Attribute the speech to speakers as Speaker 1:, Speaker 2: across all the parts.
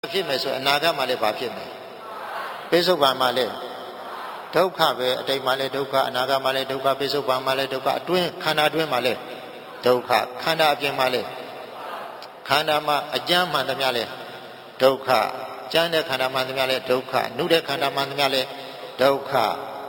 Speaker 1: ဖြစ်မယ်ဆိုအနာဂတ်မှာလည်းဘာဖြစ်မယ်ပိဿုပန်မှာလည်းဒုက္ခပဲအတိတ်မှာလည်းဒုက္ခအနာဂတ်မှာလည်းဒုက္ခပိဿုပန်မှာလည်းဒုက္ခအတွင်းခန္ဓာအတွင်းမှာလည်းဒုက္ခခန္ဓာအပြင်မှာလည်းခန္ဓာမှာအကျမ်းမှန်သမျှလည်းဒုက္ခကျမ်းတဲ့ခန္ဓာမှန်သမျှလည်းဒုက္ခနုတဲ့ခန္ဓာမှန်သမျှလည်းဒုက္ခ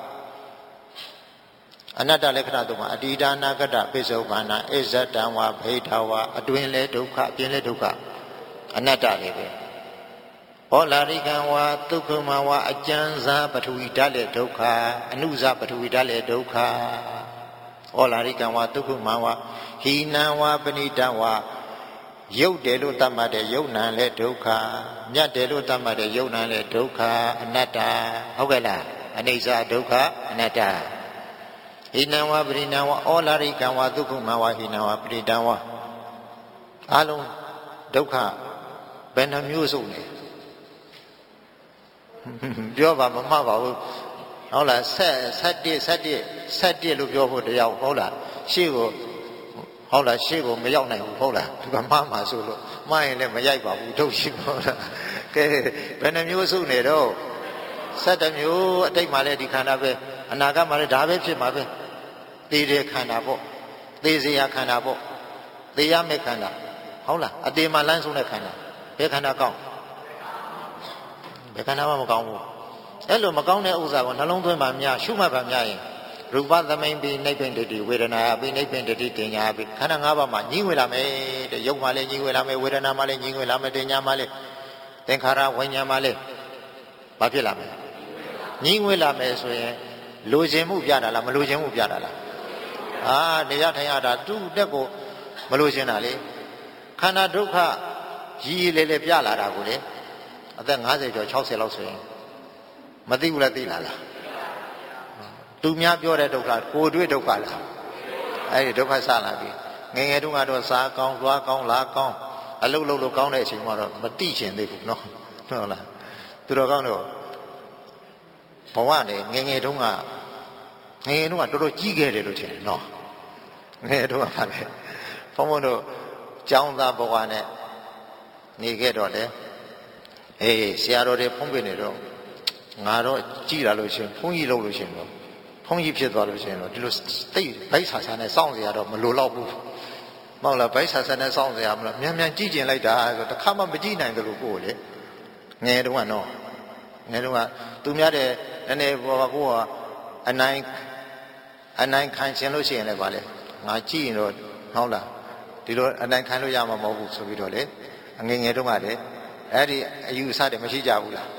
Speaker 1: အနတ္တလက္ခဏာတို့မှာအတ္တိဒါနာဂတပိဿုပန္နအစ္ဆတံဝါဘိဓဝါအတွင်းလည်းဒုက္ခအပြင်လည်းဒုက္ခအနတ္တလည်းပဲဟောလာရိကံဝါဒုက္ခမဝါအကျဉ်းစားပထဝီဓာတ်လည်းဒုက္ခအနုဇပထဝီဓာတ်လည်းဒုက္ခဟောလာရိကံဝါဒုက္ခမဝါဟိနံဝါပဏိတံဝါရုပ်တယ်လို့သတ်မှတ်တဲ့ယုံနံလည်းဒုက္ခမြတ်တယ်လို့သတ်မှတ်တဲ့ယုံနံလည်းဒုက္ခအနတ္တဟုတ်ကဲ့လားအနိစ္စဒုက္ခအနတ္တဟိနံဝါပရိနံဝါဩလာရိကံဝါဒုက္ခမဝါဟိနံဝါပရိတံဝါအလုံးဒုက္ခဘယ်နှမျိုးစုံလဲပြောပါမမှတ်ပါဘူးဟုတ်လားဆက်လို့ပြောဖို့တရားဟုတ်လားရှေ့ကိုဟုတ်လားရှေ့ကိုမရောက်နိုင်ဘူးဟုတ်လားဒီကမှားမှာဆိုလို့မှားရင်လည်းမရိုက်ပါဘူးထုတ်ရှိဟုတ်လားကဲဘယ်နှမျိုးစုနေတော့17မျိုးအတိတ်မှာလည်းဒီခန္ဓာပဲအနာဂတ်မှာလည်းဒါပဲဖြစ်မှာပဲသိတဲ့ခန္ဓာပေါ့သိစရာခန္ဓာပေါ့သိရမယ့်ခန္ဓာဟုတ်လားအတေမှာလမ်းဆုံးတဲ့ခန္ဓာဘယ်ခန္ဓာကောင်းဘယ်ခန္ဓာမှမကောင်းဘူးအဲ့လိုမကောင်းတဲ့ဥစ္စာကိုနှလုံးသွင်းပါများရှုမှတ်ပါများရင်ရူပသမိန်ပိနိဗ္ဗိန္ဒတိဝေဒနာပိနိဗ္ဗိန္ဒတိတင်ညာပိခန္ဓာ၅ပါးမှာညီးဝင်လာမယ်တဲ့ရုပ်မှလည်းညီးဝင်လာမယ်ဝေဒနာမှလည်းညီးဝင်လာမယ်တင်ညာမှလည်းသင်္ခါရဝိညာဉ်မှလည်းဘာဖြစ်လာမလဲညီးဝင်လာမယ်ဆိုရင်လိုချင်မှုပြတာလားမလိုချင်မှုပြတာလားတရားထိုင်ရတာသူ့တက်ကိုမလိုချင်တာလေခန္ဓာဒုက္ခကြီးလေပြလာတာကိုလေအသက်50ကျော်60လောက်ဆိုရင်မသိဘူးလားသိလားသူများပြောတဲ့ဒုက္ခကိုယ်တွေ့ဒုက္ခလားအဲ့ဒီဒုက္ခစလာပြီငယ်ငယ်တုန်းကတော့စားကောင်းသွားကောင်းလာကောင်းအလုတ်လုတ်လို့ကောင်းတဲ့အချိန်မှာတော့မတိချင်သေးဘူးနော်ဟုတ်လားသူတော်ကောင်းတော့ဘဝနဲ့ငယ်ငယ်တုန်းကတော်တော်ကြီးခဲ့တယ်လို့ထင်တယ်နော်ငယ်တုန်းကပါလေဘုန်းဘုန်းတို့ကျောင်းသားဘဝနဲ့နေခဲ့တော့လေဆရာတော်တွေဖုံးပြနေတော့ငါတော့ကြည်လာလို့ရှင်ဘုန်းကြီးလုပ်လို့ရှင်တော့ဘုန်းကြီးဖြစ်သွားလို့ရှင်တော့ဒီလိုတိတ်ဗိုက်ဆာဆာနဲ့စောင့်เสียတော့မလိုတော့ဘူးမဟုတ်လားဗိုက်ဆာဆာနဲ့စောင့်เสียမလားမြန်ကြည်ကျင်လိုက်တာဆိုတခါမှမကြည်နိုင်တယ်လို့ကိုယ်လေငယ်တုန်းကတော့သူများတဲ့နည်းနည်းဘောကိုကအနိုင်ခံခြင်းလို့ရှိရင်လည်းဗာလေငါကြည်ရင်တော့ဟုတ်လားဒီလိုအနိုင်ခံလို့ရမှာမဟုတ်ဘူးဆိုပြီးတော့လေငယ်တုန်းကလေအဲ့ဒီအယူအဆတွေမရှိကြဘူးလား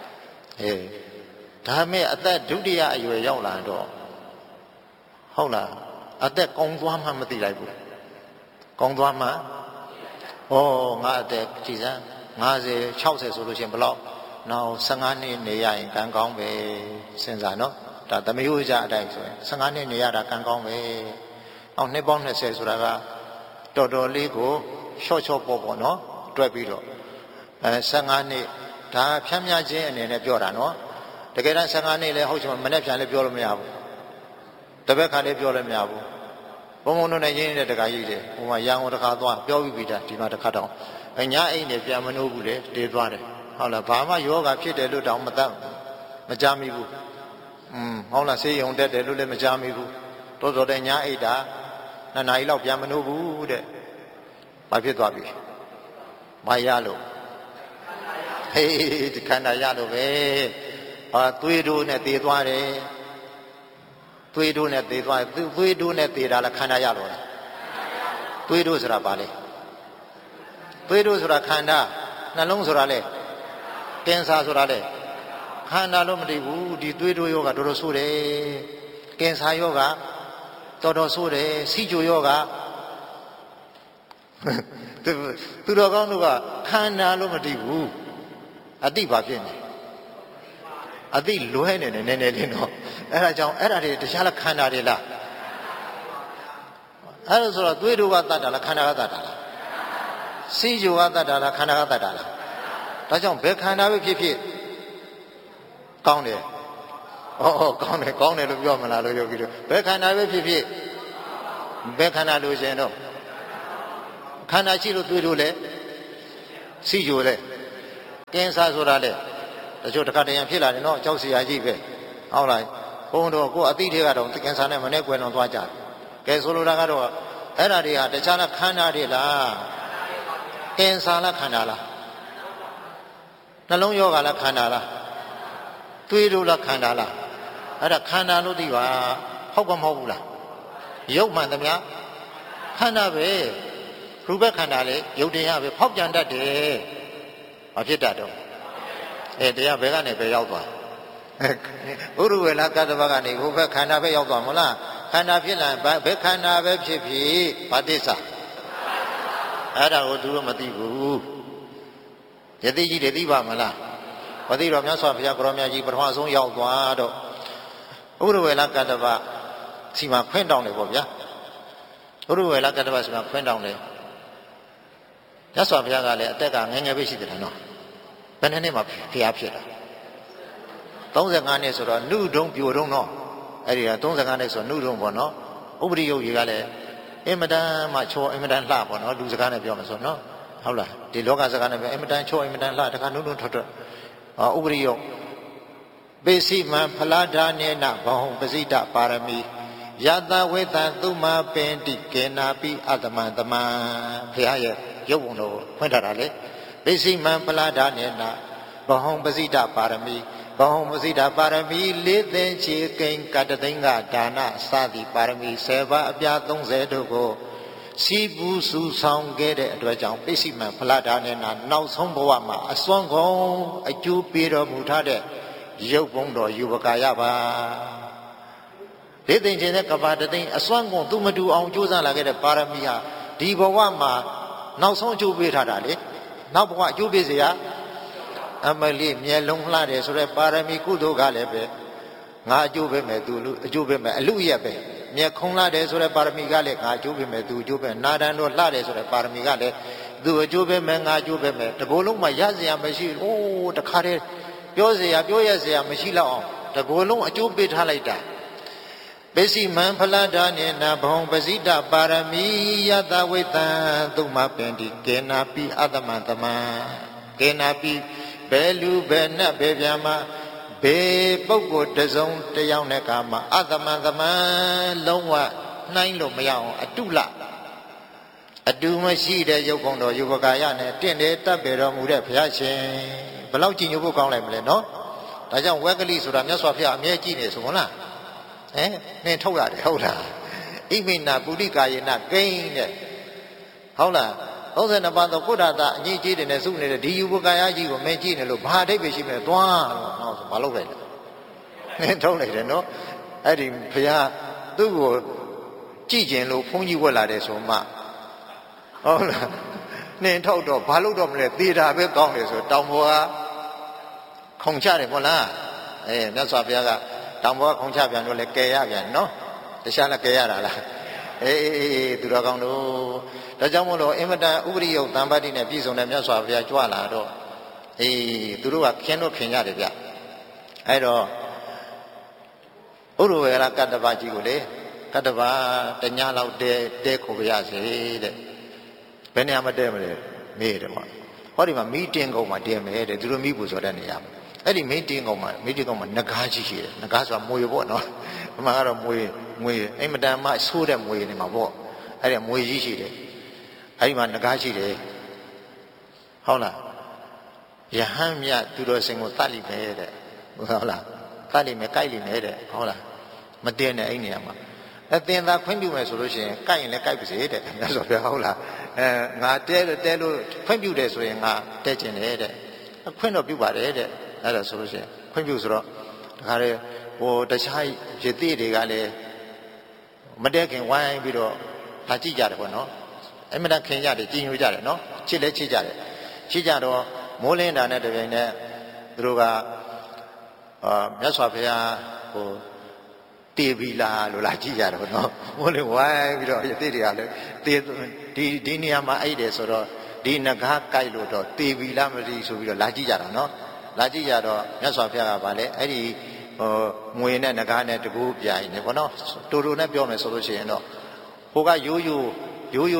Speaker 1: ဒါမဲ့အသက်ဒုတိယအရွယ်ရောက်လာတော့ဟုတ်လားအသက်ကောင်းသွားမှမသိလိုက်ဘူးကောင်းသွားမှငါအသက်ကြည်စမ်း50 60ဆိုလို့ရှိရင်ဘယ်လောက်နောက်15နှစ်နေရရင်ကံကောင်းပဲစဉ်းစားနော်ဒါသမယုဇအတိုင်းဆိုရင်15နှစ်နေရတာကံကောင်းပဲနောက်နှစ်ပေါင်း20ဆိုတာကတော်တော်လေးကိုချော့ပေါ့နော်တွက်ပြီးတော့15နှစ်ဒါဖြန်းမြခြင်းအနေနဲ့ပြောတာနော်တကယ်တမ်း15နှစ်လဲဟုတ်ချင်မနဲ့ဖြန်းလဲပြောလို့မရဘူးတပည့်ခါလည်းပြောလို့မရဘူးဘုံဘုံတို့နဲ့ရင်းနေတဲ့တခါကြီးတယ်ဟိုမှာရန်ကုန်တခါသွားပြောပြီးတာဒီမှာတခါတောင်ညအိမ်နဲ့ပြန်မနှိုးဘူးလေတေးသွားတယ်ဟုတ်လားဘာမှယောဂဖြစ်တယ်လို့တောင်မကြားမိဘူးဟုတ်လားဆေးရုံတက်တယ်လို့လည်းမကြားမိဘူးတော်တဲ့ညအိတ်တာ2 နာရီလောက်ပြန်မနှိုးဘူးတဲ့ဘာဖြစ်သွားပြီမရလို့ဒီခန္ဓာရလို့ပဲသွေးတို့နဲ့တည်သွားတယ်သွေးတို့နဲ့တည်သွားသွေးတို့နဲ့တည်တာလားခန္ဓာရလို့လားသွေးတို့ဆိုတာဘာလဲသွေးတို့ဆိုတာခန္ဓာနှလုံးဆိုတာလေကင်ဆာဆိုတာလေခန္ဓာလို့မသိဘူးဒီသွေးတို့ယောဂတော်တော်ဆိုးတယ်ကင်ဆာယောဂတော်တော်ဆိုးတယ်စီဂျိုယောဂသူတော်ကောင်းတို့ကခန္ဓာလို့မသိဘူးအတိဘာဖြစ်နေအတိလွဲနေတယ်နည်းနည်းလေးတော့အဲ့ဒါကြောင့်အဲ့ဒါတွေတရားလားခန္ဓာတွေလားအဲ့ဒါဆိုတော့သွေးတို့ကတတ်တာလားခန္ဓာကတတ်တာလားစီဂျိုကတတ်တာလားခန္ဓာကတတ်တာလားဒါကြောင့်ဘယ်ခန္ဓာပဲဖြစ်ဖြစ်ကောင်းတယ်ကောင်းတယ်လို့ပြောမလားလို့ယောဂီတို့ဘယ်ခန္ဓာပဲဖြစ်ဖြစ်ဘယ်ခန္ဓာလို့ရှင်တော့ခန္ဓာရှိလို့သွေးတို့လဲစီဂျိုလဲကင်းစားဆိုတာလေတချို့တခါတရံဖြစ်လာတယ်နော်ကြောက်စရာကြီးပဲဟုတ်လားဘုန်းတော်ကိုအတိတွေကတော့ကင်းစားနဲ့မနဲ့ကွယ်လွန်သွားကြတယ်ကဲဆိုလိုတာကတော့အဲ့ဒါတွေကတခြားလားခန္ဓာတွေလားကင်းစားလားခန္ဓာလားနှလုံးယောဂလားခန္ဓာလားသွေးတို့လားခန္ဓာလားအဲ့ဒါခန္ဓာလို့သိပါဟုတ်ကမဟုတ်ဘူးလားရုပ်မှန်သမျှခန္ဓာပဲရူပခန္ဓာလေရုပ်တရားပဲဖောက်ပြန်တတ်တယ်မဖြစ်တတ်တော့တရားဘယ်ကနေပဲရောက်သွားဥရဝေလကတ္တဗကနေဟိုဘက်ခန္ဓာပဲရောက်သွားမလားခန္ဓာဖြစ်လာဘယ်ခန္ဓာပဲဖြစ်ဖြစ်ဘာသစ္စာအဲ့ဒါကိုသူတို့မသိဘူးယသိကြီးတွေသိပါမလားမသိတော့မြတ်စွာဘုရားကိုရောမြတ်ကြီးပထမဆုံးရောက်သွားတော့ဥရဝေလကတ္တဗစီမှာခွင့်တောင်းတယ်ပေါ့ဗျာဥရဝေလကတ္တဗစီမှာခွင့်တောင်းတယ်မြတ်စွာဘုရားကလည်းအသက်ကငယ်ငယ်ပဲရှိတယ်နော်ဘယ်နှစ်မှဖျားဖြစ်တာ35နှစ်ဆိုတော့နှုတုံးပြိုတုံးတော့အဲ့ဒီက35နှစ်ဆိုနှုတုံးပေါ့နော်ဥပရိယုတ်ကြီးကလည်းအင်မတန်မှချောအင်မတန်လှပေါ့နော်လူစကားနဲ့ပြောမှာဆိုနော်ဟုတ်လားဒီလောကစကားနဲ့ပြောအင်မတန်ချောအင်မတန်လှတခါနှုတုံးထွက်ထွက်ဥပရိယုတ်ပိစိမံဖလာဒါနေနဘောပစိတပါရမီယတဝေတံသုမပင်တိကေနာပိအတမံတမံဘုရားရဲ့ရုပ်ပုံတော်ဖွင့်ထားတာလေပိစိမံဖလာဒါနေနဘောပစိတပါရမီဘောပစိတပါရမီ4သိန်းချေကိန်းကတသိန်းကဒါနစသည်ပါရမီ10ပါးအပြား30တို့ကိုစီပူစုဆောင်ခဲ့တဲ့အတွက်ကြောင့်ပိစိမံဖလာဒါနေနနောက်ဆုံးဘဝမှာအစွမ်းကုန်အကျိုးပေးတော်မူထားတဲ့ရုပ်ပုံတော်ယူပကာယပါ၄သိန်းချင်းတဲ့ကဘာတသိန်းအစွမ်းကုန်သူမတူအောင်ကြိုးစားလာခဲ့တဲ့ပါရမီဟာဒီဘဝမှာနောက်ဆုံးအကျိုးပေးထားတာလေနောက်ဘဝအကျိုးပေးเสียအမလေးမျက်လုံးလှတယ်ဆိုတော့ပါရမီကုသိုလ်ကလည်းပဲငါအကျိုးပေးမယ်သူအကျိုးပေးမယ်အလူရက်ပဲမျက်ခုံးလှတယ်ဆိုတော့ပါရမီကလည်းငါအကျိုးပေးမယ်သူအကျိုးပေးနာဒန်တို့လှတယ်ဆိုတော့ပါရမီကလည်းသူအကျိုးပေးမယ်ငါအကျိုးပေးမယ်တကိုယ်လုံးမှာရစရာမရှိအိုးတခါတည်းပြောเสียပြောရเสียမရှိတော့အောင်တကိုယ်လုံးအကျိုးပေးထားလိုက်တာပိစိမံဖလာဒါနေနဘောပစိတပါရမီယတဝေတံသုမပင်တိကေနာပိအတမံတမံကေနာပိဘယ်လူဘယ်နတ်ဘယ်ဗျာမဘေပုဂ္ဂိုလ်တစုံတယောက်နဲ့ကမှအတမံတမံလုံးဝနှိုင်းလို့မရအောင်အတုလအတူမရှိတဲ့ရုပ်ပုံတော်ယူပကာယနဲ့တင့်တယ်တပ်ပေတော်မူတဲ့ဘုရားရှင်ဘယ်လောက်ကြည်ညိုဖို့ကောင်းလိုက်မလဲနော်ဒါကြောင့်ဝက်ကလိဆိုတာမြတ်စွာဘုရားအမြဲကြည့်နေဆိုမလားနင်းထုတ်ရတယ်ဟုတ်လားဣမိနာပုရိကာယေနကိန်းတဲ့ဟုတ်လား32ပါးသောကုဋ္ဌတာအငြိကြီးတယ်နဲ့စုနေတဲ့ဒီယူပကာယကြီးကိုမင်းကြည့်နေလို့ဘာအဓိပ္ပာယ်ရှိမလဲသွားတော့ဟောဆိုမလုပ်လိုက်ဘူးနင်းထုတ်လိုက်တယ်နော်အဲ့ဒီဘုရားသူ့ကိုကြည့်ကျင်လို့ဘုန်းကြီးဝက်လာတယ်ဆိုမှဟုတ်လားနင်းထုတ်တော့ဘာလို့တော့မလဲသေတာပဲကောင်းတယ်ဆိုတောင်ပေါ်ကခုံချတယ်မဟုတ်လားမြတ်စွာဘုရားကတောင်ပေါ်ကခုံချပြန်လို့လဲကယ်ရပြန်နော်တခြားလည်းကယ်ရတာလားသူတော်ကောင်းတို့ဒါကြောင့်မို့လို့အင်မတန်ဥပရိယုတ်တံပါတိနဲ့ပြည့်စုံတဲ့မြတ်စွာဘုရားကြွလာတော့သူတို့ကခင်တော့ခင်ရတယ်ဗျအဲ့တော့ဥရဝေလကတ္တဗကြီးကိုလေကတ္တဗတညလောက်တဲခိုပြရစေတဲ့ဘယ်နေရာမှာတဲမလဲမေးတယ်ပေါ့ဟောဒီမှာမီးတင်ကုန်မှာတဲမယ်တဲ့သူတို့မိဖို့ဆိုတဲ့နေရာမှာအဲ့ဒီမီးတင်ကုန်မှာငကားကြီးရှိတယ်ငကားဆိုတာမွေပေါ့နော်အမှန်ကတော့မွေအိမ်မတန်မှဆိုးတဲ့မွေနေမှာပေါ့အဲ့ဒီမွေကြီးရှိတယ်အဲ့ဒီမှာငကားရှိတယ်ဟုတ်လားယဟန်မြတ်သူတော်စင်ကိုတတ်လိမယ်တဲ့ဟုတ်လားတတ်လိမယ်ကြိုက်လိမယ်တဲ့ဟုတ်လားမတင်တဲ့အဲ့နေရာမှာအသင်သာခွင့်ပြုမယ်ဆိုလို့ရှိရင်ကြိုက်ရင်လည်းကြိုက်ပါစေတဲ့မြတ်စွာဘုရားဟုတ်လားငါတဲလို့ခွင့်ပြုတယ်ဆိုရင်ငါတဲကျင်တယ်တဲ့ခွင့်တော့ပြုပါတယ်တဲ့အဲ့ဒါဆိုလို့ရှိရင်ခွင့်ပြုဆိုတော့တခါလေတခြားရသေးတွေကလည်းမတဲခင်ဝိုင်းပြီးတော့လာကြည့်ကြတယ်ပေါ့နော်အဲ့မတခင်ကြတယ်ကြည်ညိုကြတယ်နော်ချစ်လဲချစ်ကြတယ်ချစ်ကြတော့မိုးလင်းတာနဲ့တပြိုင်နက်သူတို့ကမြတ်စွာဘုရားတေပြီလားလို့လာကြည့်ကြတယ်ပေါ့နော်မိုးလင်းဝိုင်းပြီးတော့ရသေးတွေကလည်းဒီနေရာမှာအဲ့တယ်ဆိုတော့ဒီငကားကြိုက်လို့တော့တေပြီလားမသိဆိုပြီးတော့လာကြည့်ကြတာနော်လာကြည့်ကြတော့မြတ်စွာဘုရားကဗာလဲအဲ့ဒီငွေနဲ့ငကားနဲ့တကူပြိုင်နေပေါ့နော်တူတူနဲ့ပြောမယ်ဆိုလို့ရှိရင်တော့ဟိုကရိုးရိုး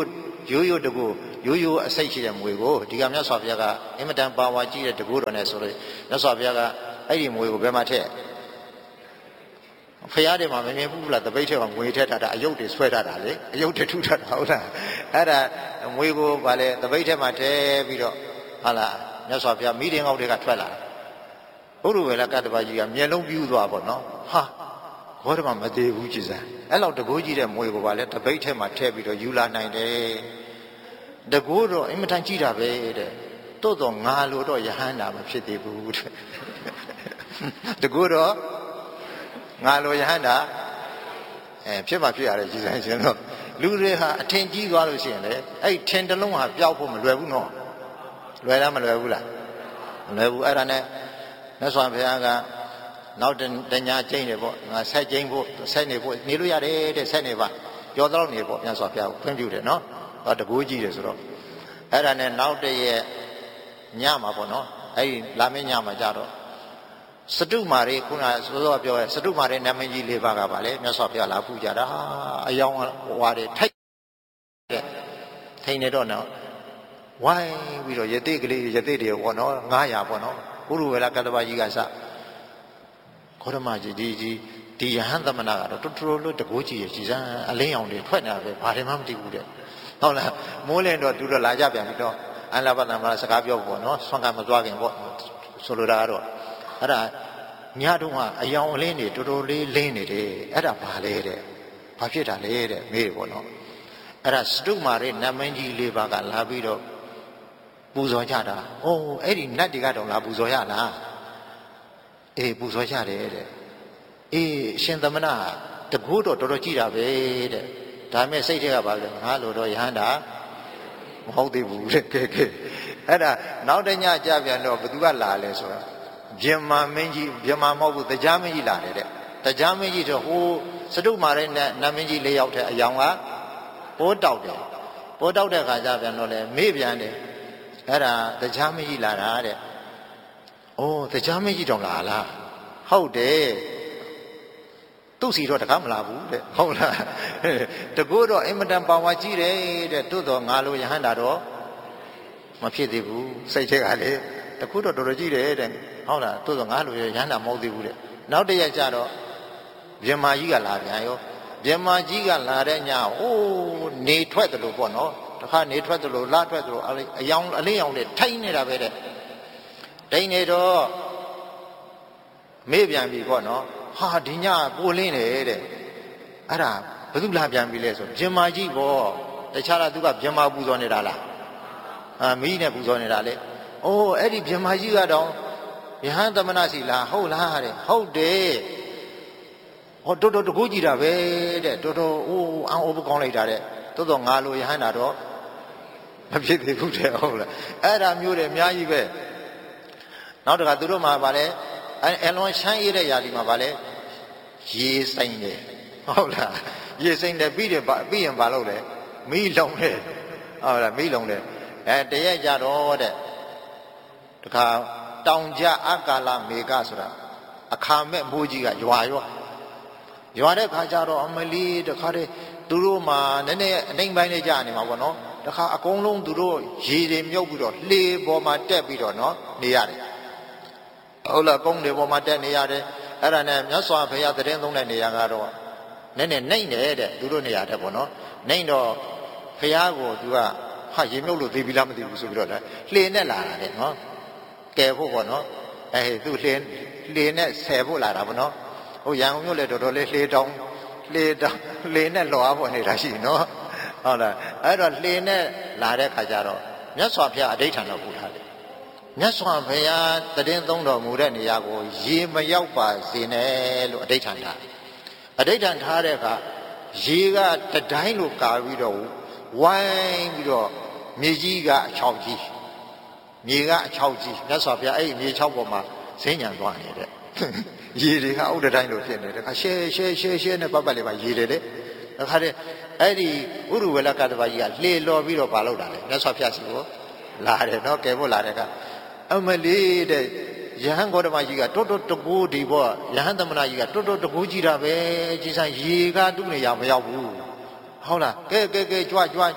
Speaker 1: ရိုးရိုးတကူရိုးရိုးအစိတ်ရှိတဲ့မွေကိုဒီကမြတ်စွာဘုရားကအင်မတန်ပါဝါကြီးတဲ့တကူတော်နဲ့ဆိုလို့မြတ်စွာဘုရားကအဲ့ဒီမွေကိုဘယ်မှာထည့်ဖရာတွေမှာမမြင်ဘူးလားတပိတ်ထဲမှာငွေထည့်ထားတာအယုတ်တွေဆွဲထားတာလေအယုတ်တွေထုထားတာဟုတ်လားအဲ့ဒါမွေကိုဗာလေတပိတ်ထဲမှာထည့်ပြီးတော့ဟာလားမြတ်စွာဘုရားမိတင်ငေါက်တွေကထွက်လာဘုရုဝေလကတ္တပကြီးကမျက်လုံးပြူးသွားပေါ့နော်ဟာဘောဓမမသေးဘူးကြည်စမ်းအဲ့လောက်တကိုးကြီးတဲ့မွေကိုဗာလေတပိတ်ထဲမှာထည့်ပြီးတော့ယူလာနိုင်တယ်တကိုးတော့အင်မတန်ကြီးတာပဲတဲ့တိုးတော့ငါလိုတော့ယဟန္တာမဖြစ်သေးဘူးတဲ့တကိုးတော့ငါလိုယဟန္တာဖြစ်မှဖြစ်ရတယ်ကြည်စမ်းရှင်တော့လူတွေဟာအထင်ကြီးသွားလို့ရှိရင်လေအဲ့ထင်တလုံးဟာပျောက်ဖို့မလွယ်ဘူးနော်လွယ်လားမလွယ်ဘူးလားမလွယ်ဘူးအဲ့ဒါနဲ့မြတ်စွာဘုရားကနောက်တညာကျိန်းတယ်ပေါ့ငါဆက်ကျိန်းဖို့ဆက်နေဖို့နေလို့ရတယ်တဲ့ဆက်နေပါကြောတော့နေပေါ့မြတ်စွာဘုရားကိုဖွင့်ပြတယ်နော်ဟောတကူကြီးတယ်ဆိုတော့အဲ့ဒါနဲ့နောက်တည့်ညမှာပေါ့နော်အဲ့ဒီလာမင်းညမှာကြတော့စတုမာရီခုနစောစောပြောရဲစတုမာရီနာမည်ကြီး၄ပါးကပါလေမြတ်စွာဘုရားလာပူကြတာအယောင်ဝါတွေထိုက်တဲ့ထိန်နေတော့နော်ဝိုင်းပြီးတော့ယသိကလေးယသိတွေပေါ့နော်900ပေါ့နော်ဘုရုဝေလကတ္တပကြီးကစခေါရမကြီးဒီယဟန်သမဏကတော့တော်တော်လို့တကိုးကြီးရရှိစမ်းအလင်းရောင်တွေထွက်နေတာပဲဘာတွေမှမသိဘူးတဲ့ဟုတ်လားမိုးလင်းတော့သူတို့လာကြပြန်ပြီတော့အလဘတ္တမစကားပြောပေါ့နော်ဆွမ်းကမသွားခင်ပေါ့ဆိုလိုတာကတော့အဲ့ဒါညတုန်းကအယောင်အလင်းတွေတော်တော်လေးလင်းနေတယ်အဲ့ဒါဘာလဲတဲ့ဘာဖြစ်တာလဲတဲ့မေးတယ်ပေါ့နော်အဲ့ဒါစတုမာရဲ့နတ်မင်းကြီး၄ပါးကလာပြီးတော့ပူဇော်ကြတာ။အိုးအဲ့ဒီနတ်တွေကတော့လာပူဇော်ရလား။အေးပူဇော်ရတယ်တဲ့။အေးအရှင်သမဏတကူတော့တော်တော်ကြည်တာပဲတဲ့။ဒါမဲ့စိတ်ထဲကပါလဲငါလိုတော့ယဟန္တာမဟုတ်သေးဘူးတဲ့ကဲအဲ့ဒါနောက်တညကြပြန်တော့ဘသူကလာလဲဆိုတော့ဗျမမင်းကြီးဗျမမဟုတ်ဘူးတရားမင်းကြီးလာတယ်တဲ့တရားမင်းကြီးတော့ဟိုစတုမာရဲ့နတ်မင်းကြီး၄ယောက်ထဲအယောင်ကပိုးတောက်တယ်ပိုးတောက်တဲ့ခါကျပြန်တော့လေမေ့ပြန်တယ်အဲ့ဒါတရားမင်းကြီးလာတာတဲ့အိုးတရားမင်းကြီးတောင်လာလားဟုတ်တယ်သူ့စီတော့တကားမလာဘူးတဲ့ဟုတ်လားတကူတော့အင်မတန်ပါဝါကြီးတယ်တဲ့တို့တော့ငါလိုယဟန္တာတော့မဖြစ်သေးဘူးစိတ်ချက်ကလေတကူတော့တော်တော်ကြီးတယ်တဲ့ဟုတ်လားတို့တော့ငါလိုယဟန္တာမဟုတ်သေးဘူးတဲ့နောက်တရက်ကျတော့ဗျမကြီးကလာပြန်ရောဗျမကြီးကလာတဲ့ညအိုးနေထွက်တယ်လို့ပေါ့နော်တခါနေထွက်တယ်လို့လာထွက်တယ်လို့အယောင်အလင်းရောင်နဲ့ထိုင်းနေတာပဲတဲ့တိန်နေတော့မေ့ပြန်ပြီပေါ့နော်ဟာဒီညပိုလင်းတယ်တဲ့အဲ့ဒါဘယ်သူလာပြန်ပြီလဲဆိုဗျမကြီးပေါ့တခြားလားသူကဗျမပူဇော်နေတာလားမီးနဲ့ပူဇော်နေတာလေအိုးအဲ့ဒီဗျမကြီးကတော့ယဟန်သမဏစီလားဟုတ်လားတဲ့ဟုတ်တယ်ဟောတော်တော်တကူကြည့်တာပဲတဲ့တော်တော်အိုးအံ့ဩပကောင်းလိုက်တာတဲ့တော်တော်ငါလိုယဟန်တာတော့မဖြစ်သေးဘူးတဲ့ဟုတ်လားအဲ့ဒါမျိုးတွေအများကြီးပဲနောက်တခါသူတို့မှာဗာလဲအလွန်ချမ်းရတဲ့ຢာဒီမှာဗာလဲရေစိမ့်တယ်ဟုတ်လားရေစိမ့်တယ်ပြီးရင်ဗာလို့လဲမီးလုံးတယ်ဟုတ်လားမီးလုံးတယ်တရက်ကြတော့တဲ့တခါတောင်ကြအကာလမေကဆိုတာအခါမဲ့မိုးကြီးကရွာတဲ့ခါကျတော့အမလီတခါတည်းသူတို့မှာနည်းနည်းအနှိမ်ပိုင်းလေးကြာနေမှာပေါ့နော်တခါအကုန်လုံးသူတို့ရေတွေမြုပ်ပြီးတော့လှေပေါ်မှာတက်ပြီးတော့နော်နေရတယ်ဟုတ်လားကုန်းတွေပေါ်မှာတက်နေရတယ်အဲ့ဒါနဲ့မြတ်စွာဘုရားတရင်သုံးတဲ့နေရာကတော့နည်းနည်းနှိမ့်တယ်သူတို့နေရာတဲ့ပေါ့နော်နှိမ့်တော့ဘုရားကိုသူကဟာရေမြုပ်လို့သိပြီလားမသိဘူးဆိုပြီးတော့လှေနဲ့လာတာတဲ့နော်ကဲဖို့ပေါ့နော်သူလှေနဲ့ဆယ်ဖို့လာတာပေါ့နော်ဟိုရန်ကုန်မြို့လေတော်တော်လေးလှေတောင်လှေနဲ့လွားဖို့နေတာရှိနော်ဟုတ်လားအဲ့တော့လှေနဲ့လာတဲ့ခါကျတော့မြတ်စွာဘုရားအဋိဌာန်တော်ပူထားတယ်မြတ်စွာဘုရားတည်သုံးတော်မူတဲ့နေရာကိုရေမရောက်ပါစေနဲ့လို့အဋိဌာန်ထားအဋိဌာန်ထားတဲ့အခါရေကတတိုင်းလိုကာပြီးတော့ဝိုင်းပြီးတော့မြေကြီးကအချောက်ကြီးမြေကအချောက်ကြီးမြတ်စွာဘုရားအဲ့ဒီမြေချောက်ပေါ်မှာဈဉ္ဉံသွားနေတဲ့ရေတွေကဥဒ္ဒတိုင်းလိုဖြစ်နေတယ်ခါရှဲနဲ့ပတ်လေးပါရေတယ်လေခါတဲ့အဲ့ဒီဥရုဝေလကတ္တဗကြီးကလှေလော်ပြီးတော့ပါလို့တာလေမြတ်စွာဘုရားရှိကိုလာတယ်နော်ကဲဖို့လာတဲ့ကအမလေးတဲ့ယဟန်ဂေါတမကြီးကတော်တော်တကူဒီပေါ့ယဟန်သမဏကြီးကတော်တော်တကူကြည့်တာပဲကြီးဆိုင်ရေကသူ့နေရာမရောက်ဘူးဟုတ်လားကဲကြွ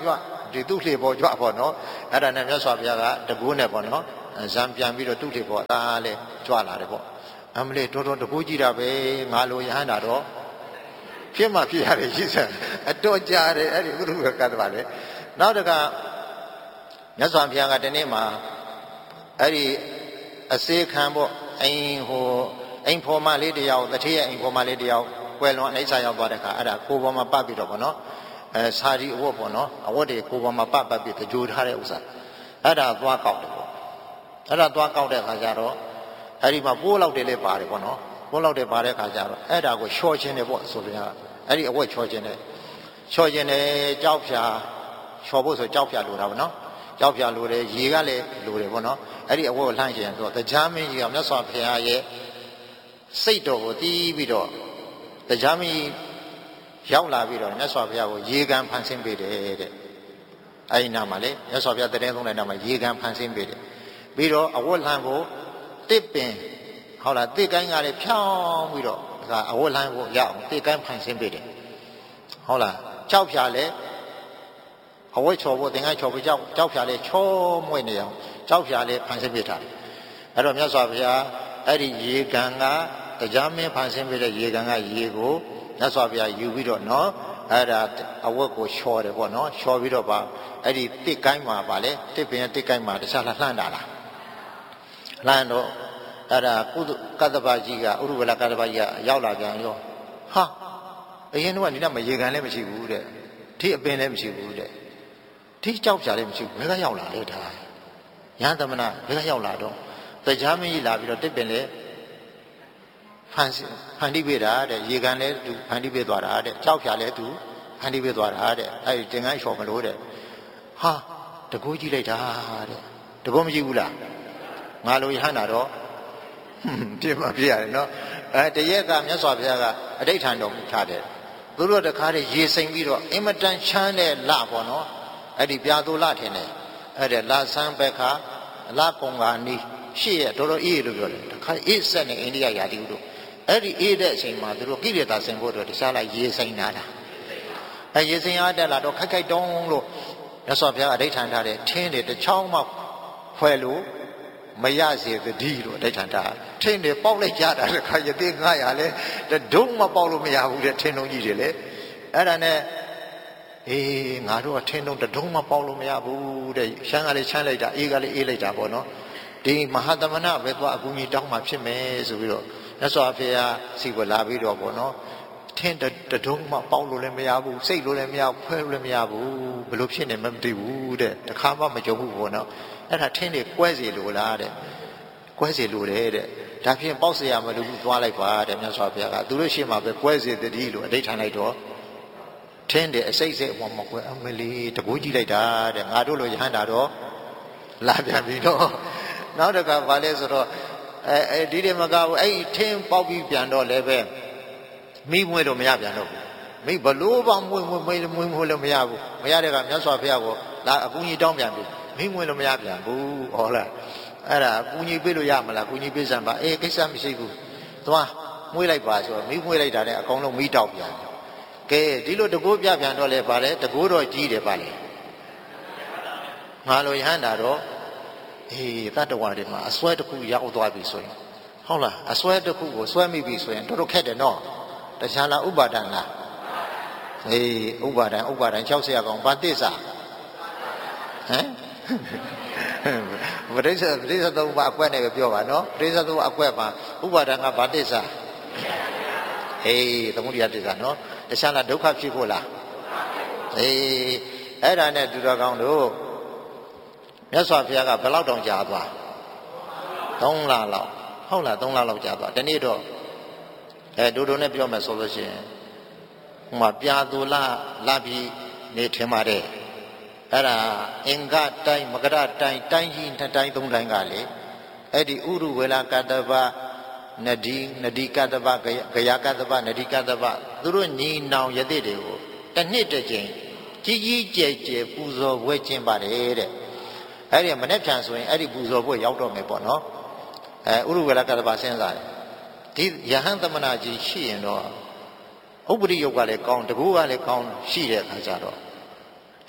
Speaker 1: ဒီသူ့လေပေါ်ကြွပေါ့နော်အဲ့ဒါနဲ့မြတ်စွာဘုရားကတကူနဲ့ပေါ့နော်ဇံပြန်ပြီးတော့သူ့လေပေါ်သားလဲကြွလာတယ်ပေါ့အမလေးတော်တော်တကူကြည့်တာပဲငါလိုရဟန္တာတော့ဖြစ်မှဖြစ်ရတယ်ရှိစံအတော်ကြာတယ်အဲ့ဒီဥရုဝကတ္တဗလေနောက်တကမြတ်စွာဘုရားကတနေ့မှာအဲ့ဒီအစေခံပေါ့အိမ်ဖော်မလေးတယောက်တတိယအိမ်ဖော်မလေးတယောက်ကွယ်လွန်အိဋ္ဌာရောက်သွားတဲ့ခါအဲ့ဒါကိုပေါ်မှာပတ်ပြီးတော့ပေါ့နော်စာရီအဝတ်ပေါ့နော်အဝတ်တွေကိုပေါ်မှာပတ်ပြီးတကြိုထားတဲ့ဥစ္စာအဲ့ဒါသွားကောက်တယ်ပေါ့အဲ့ဒါသွားကောက်တဲ့ခါကျတော့အဲ့ဒီမှာပိုးလောက်တယ်လည်းပါတယ်ပေါ့နော်ပိုးလောက်တယ်ပါတဲ့ခါကျတော့အဲ့ဒါကိုလျှော်ခြင်းတယ်ပေါ့ဆိုပြအဲ့ဒီအဝတ်လျှော်ခြင်းတယ်ကြောက်ဖြာလျှော်ဖို့ဆိုကြောက်ဖြာလိုတာပေါ့နော်ကြောက်ဖြာလိုတယ်ရေကလည်းလိုတယ်ပေါ့နော်အဲ့ဒီအဝတ်ကိုလှမ်းခြင်းဆိုတော့တရားမင်းကြီးကမြတ်စွာဘုရားရဲ့စိတ်တော်ကိုတီးပြီးတော့တရားမင်းရောက်လာပြီးတော့မြတ်စွာဘုရားကိုရေကန်ဖန်ဆင်းပေးတယ်တဲ့အဲ့ဒီနာမှာလေမြတ်စွာဘုရားတရင်သုံးတဲ့နာမှာရေကန်ဖန်ဆင်းပေးတယ်ပြီးတော့အဝတ်လှမ်းကိုတစ်ပင်ဟုတ်လားတစ်ကိုင်းကလည်းဖြောင်းပြီးတော့ဒါအဝတ်လှမ်းကိုရအောင်တစ်ကိုင်းဖန်ဆင်းပေးတယ်ဟုတ်လားကြောက်ဖြာလည်းအဝတ်ချော်ဖို့သင်္ကန်းချော်ဖို့ကြောက်ဖြာလည်းချောမွေ့နေအောင်ကြောက်ဖြာလည်းဖန်ဆင်းပေးထားတယ်အဲ့တော့မြတ်စွာဘုရားအဲ့ဒီရေကန်ကတရားမင်းဖန်ဆင်းပေးတဲ့ရေကန်ကရေကိုမြတ်စွာဘုရားယူပြီးတော့နော်အဲ့ဒါအဝတ်ကိုလျှော်တယ်ပေါ့နော်လျှော်ပြီးတော့ပါအဲ့ဒီတစ်ကိုင်းမှာပါလေတစ်ပင်တစ်ကိုင်းမှာတခြားလှမ်းတာလားလှမ်းတော့အဲ့ဒါကုသကတ္တဗကြီးကဥရုဝေလကတ္တဗကြီးကရောက်လာပြန်ရောဟာအရင်တော့ဒီကမရေကန်လည်းမရှိဘူးတဲ့ထိအပင်လည်းမရှိဘူးတဲ့ထိကြောက်ကြလည်းမရှိဘူးဘယ်ကရောက်လာလဲဒါယဟန်သမဏဘယ်ကရောက်လာတော့တရားမင်းကြီးလာပြီးတော့တစ်ပင်လည်းဖန်တီးပေးတာတဲ့ရေကန်လည်းသူဖန်တီးပေးသွားတာတဲ့ကြောက်ဖြာလည်းသူဖန်တီးပေးသွားတာတဲ့အဲ့ဒီတင်ကန်းလျှော်မလို့တဲ့ဟာတကူကြည့်လိုက်တာတဲ့တကူမကြည့်ဘူးလားငါလိုရဟန္တာတော့ပြည့်မပြည့်ရတယ်နော်တရက်ကမြတ်စွာဘုရားကအဋ္ဌံတော်မူထားတယ်သူတို့တခါတည်းရေစိမ်ပြီးတော့အင်မတန်ချမ်းတဲ့လပေါ့နော်အဲ့ဒီပြာသူလထင်တယ်အဲ့ဒါလဆန်းဘက်ခါလပုံကနီးရှေ့ရတော်တော်အေးလို့ပြောတယ်တခါအေးဆက်နေအိန္ဒိယယာတိဥတို့အဲ့ဒီအေးတဲ့အချိန်မှာသူတို့ကိလေသာဆင်ဖို့အတွက်တခြားလိုက်ရေစိမ်လာတာအဲ့ရေစိမ်အားတက်လာတော့ခိုက်တုံးလို့မြတ်စွာဘုရားအဋ္ဌံထားတယ်ထင်းတယ်တစ်ချောင်းမှဖွဲ့လို့မရစေသတိလို့အဋ္ဌံထားထင်းတယ်ပေါက်လိုက်ကြတာတခါရသေး900လဲဒုံမပေါက်လို့မရဘူးတဲ့ထင်းလုံးကြီးတွေလေအဲ့ဒါနဲ့ငါတို့ကထင်းလုံးဒုံမပေါက်လို့မရဘူးတဲ့ရှမ်းကလေးချမ်းလိုက်တာအေးကလေးအေးလိုက်တာပေါ့နော်ဒီမဟာသမဏပဲသွားအကူကြီးတောင်းမှဖြစ်မယ်ဆိုပြီးတော့မြတ်စွာဘုရားစီကိုလာပြီးတော့ပေါ့နော်ထင်းဒုံမပေါက်လို့လည်းမရဘူးစိတ်လို့လည်းမရဘူးဖွဲလို့လည်းမရဘူးဘလို့ဖြစ်နေမှမသိဘူးတဲ့တခါမှမကြုံဘူးပေါ့နော်အဲ့ဒါထင်းတွေကွဲစီလို့လားတဲ့ကွဲစီလို့တဲ့ဒါဖြင့်ပေါက်เสียမလို့သွားလိုက်ပါတဲ့မြတ်စွာဘုရားကသူတို့ရှေ့မှာပဲကွဲစီတတိလို့အဋ္ဌံလိုက်တော့ထင်းတယ်အစိတ်စိတ်အပေါ်မှာကွယ်အမလီတကူကြည့်လိုက်တာတဲ့ငါတို့လိုရဟန္တာတော့လာပြန်ပြီတော့နောက်တစ်ခါဗာလဲဆိုတော့ဒီတွေမကဘူးအဲ့ထင်းပေါက်ပြီးပြန်တော့လည်းပဲမိမွေးတော့မရပြန်တော့ဘူးမိဘလို့ပေါင်းမွေးလို့မရဘူးမရတဲ့ကမြတ်စွာဘုရားကိုလာအကူကြီးတောင်းပြန်ပြီမိမွေးလို့မရပြန်ဘူးဟောလားအဲ့ဒါအကူကြီးပေးလို့ရမလားအကူကြီးပေးစမ်းပါကိစ္စမရှိဘူးသွားမွေးလိုက်ပါဆိုတော့မိမွေးလိုက်တာနဲ့အကောင်လုံးမိတောက်ပြန်ကဲဒီလိုတကိုးပြပြန်တော့လဲပါလေတကိုးတော့ကြီးတယ်ပါလေငါလိုရဟန္တာတော့တတ္တဝါတွေမှာအစွဲတစ်ခုရောက်သွားပြီဆိုရင်ဟုတ်လားအစွဲတစ်ခုကိုစွဲမိပြီဆိုရင်တော်တော်ခက်တယ်နော်တရားလားဥပါဒံလားဥပါဒံ60ရကောင်ဘာသစ္စာဟမ်ပရိစ္ဆေသုံးပါအကွက်နဲ့ပဲပြောပါနော်ပရိစ္ဆေသုံးပါအကွက်ပါဥပါဒံကဘာသစ္စာသမုဒိယသစ္စာနော်တရားလားဒုက္ခဖြစ်ဖို့လားအဲ့ဒါနဲ့သူတော်ကောင်းတို့မြတ်စွာဘုရားကဘယ်လောက်တောင်ကြာသွား3လလောက်ဟုတ်လား3လလောက်ကြာသွားဒီနေ့တော့ဒိုနဲ့ပြောမယ်ဆိုလို့ရှိရင်ဟိုမှာပြာသူလာပြီးနေထင်ပါတယ်အဲ့ဒါအင်္ဂတိုင်းမကရတိုင်းကြီး2တိုင်း3တိုင်းကလေအဲ့ဒီဥရုဝေလကတ္တဗနဒီကတ္တဗဂယကတ္တဗနဒီကတ္တဗသူတို့ညီနောင်ယသိတွေကိုတစ်နှစ်တစ်ကြိမ်ကြီးကျယ်ပူဇော်ဝဲကျင်းပါတယ်တဲ့အဲ့ဒီမနေ့ပြန်ဆိုရင်အဲ့ဒီပူဇော်ပွဲရောက်တော့မယ်ပေါ့နော်ဥရုဝေလကတ္တဗစဉ်းစားတယ်ဒီယဟန်သမဏကြီးရှိရင်တော့ဥပ္ပရိယုတ်ကလည်းကောင်းတကူကလည်းကောင်းရှိတဲ့အခါကျတော့တ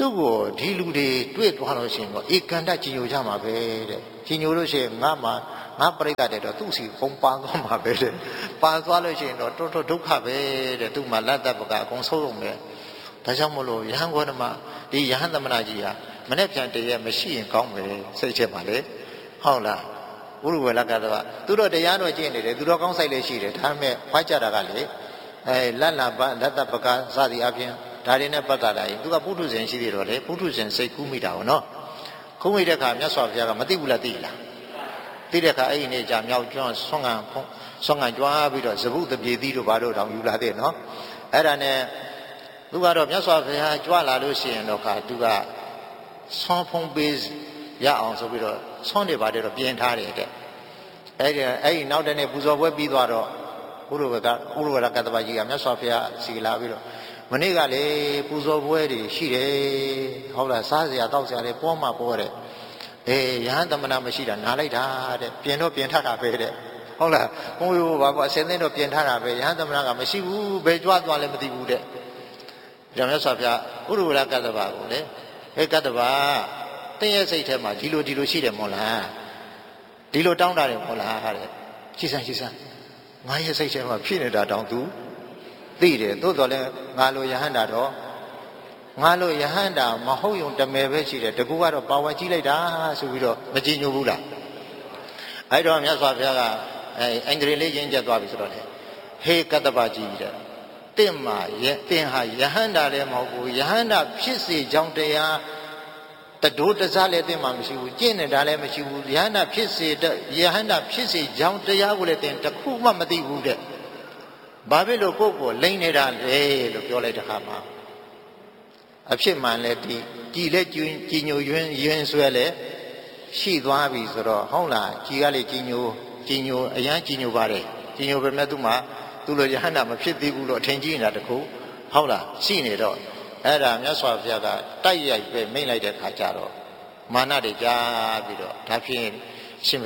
Speaker 1: သူ့ကိုဒီလူတွေတွေ့သွားလို့ရှိရင်တော့ဧကန်တကြီးညိုကြမှာပဲတဲ့ကြီးညိုလို့ရှိရင်ငါပရိသတ်တဲ့တော့သူ့စီပုံပန်းသွားမှာပဲတဲ့ပန်းသွားလို့ရှိရင်တော့တော်တော်ဒုက္ခပဲတဲ့သူ့မှာလက်သက်ပကအကုန်ဆုံးလုံးပဲဒါကြောင့်မလို့ယဟန်ဂေါတမဒီယဟန်သမဏကြီးဟာမနေ့ပြန်တည်းရမရှိရင်ကောင်းမယ်စိတ်ချက်ပါလေဟုတ်လားဥရဝေလကတော့သူတို့တရားတော်ကျင့်နေတယ်သူတို့ကောင်းဆိုင်လေးရှိတယ်ဒါပေမဲ့ဖွားကြတာကလေလက်သက်ပကစသည်အပြင်ဒါတွေနဲ့ပတ်သက်လာရင်သူကပုထုဇဉ်ရှိသေးတော့လေပုထုဇဉ်စိတ်ကူးမိတာပေါ့နော်ခုံးမိတဲ့အခါမြတ်စွာဘုရားကမသိဘူးလားသိလားသိတဲ့အခါအဲ့ဒီနေ့ကျမြောက်ကျွန်းဆွမ်းခံကြွားပြီးတော့ဇဗုတပြေသီးတို့ဘာလို့တောင်ယူလာတဲ့နော်အဲ့ဒါနဲ့သူကတော့မြတ်စွာဘုရားကြွလာလို့ရှိရင်တော့သူကဆွမ်းဖုံးပေးရအောင်ဆိုပြီးတော့ဆွမ်းတွေပါတယ်တော့ပြင်ထားတယ်တဲ့အဲ့ဒီနောက်တဲ့နေ့ပူဇော်ပွဲပြီးသွားတော့ဥရဝရကတ္တဗကြီးကမြတ်စွာဘုရားစီလာပြီးတော့မနေ့ကလေပူဇော်ပွဲတွေရှိတယ်ဟုတ်လားစားစရာတောက်စရာတွေပေါ်မှာပေါ်တယ်ယဟန်သမဏမရှိတာနားလိုက်တာတဲ့ပြင်တော့ပြင်ထတာပဲတဲ့ဟုတ်လားဘုန်းကြီးဘာပေါ့အစင်းသိတော့ပြင်ထတာပဲယဟန်သမဏကမရှိဘူးဘယ်ကြွသွားလဲမသိဘူးတဲ့ဒါမြတ်စွာဘုရားဥရဝရကတ္တဗကိုလေကတ္တဗတင်းရဲ့စိတ်ထဲမှာဒီလိုရှိတယ်မို့လားဒီလိုတောင်းတာတယ်မို့လားတဲ့ရှိစမ်းငါရဲ့စိတ်ထဲမှာဖြစ်နေတာတောင်းသူသိတယ်သို့တော်လည်းငါလိုယဟန္တာတော့ငါလိုယဟန္တာမဟုတ်ယုံတမယ်ပဲရှိတယ်တကူကတော့ပါဝါကြီးလိုက်တာဆိုပြီးတော့မကြည်ညိုဘူးလားအဲ့တော့မြတ်စွာဘုရားကအင်္ဂရိလေးရင်းချက်သွားပြီဆိုတော့လေဟေကတ္တဗကြီးတဲ့တင့်ဟာယဟန္တာလည်းမဟုတ်ဘူးယဟန္တာဖြစ်စေကြောင်းတရားတဒိုးတစားလည်းတင်မှမရှိဘူးကျင့်နေတာလည်းမရှိဘူးယဟန္တာဖြစ်စေကြောင်းတရားကိုလည်းတင်တခုမှမသိဘူးတဲ့ဘာဖြစ်လို့ကိုယ့်ကိုလိမ့်နေတာလဲလို့ပြောလိုက်တဲ့အခါမှာအဖြစ်မှန်လဲဒီကြည်လဲကြည်ညိုယွင်းဆွဲလဲရှိသွားပြီဆိုတော့ဟုတ်လားကြည်ကလေကြည်ညိုအရန်ကြည်ညိုပါတယ်ကြည်ညိုပဲမဲ့သူ့မှာသူ့လိုယဟန္တာမဖြစ်သေးဘူးလို့အထင်ကြီးနေတာတခုဟုတ်လားရှိနေတော့အဲ့ဒါမြတ်စွာဘုရားကတိုက်ရိုက်ပဲမိန့်လိုက်တဲ့ခါကျတော့မာနတွေကြားပြီးတော့ဒါဖြင့်အရှင်ဘု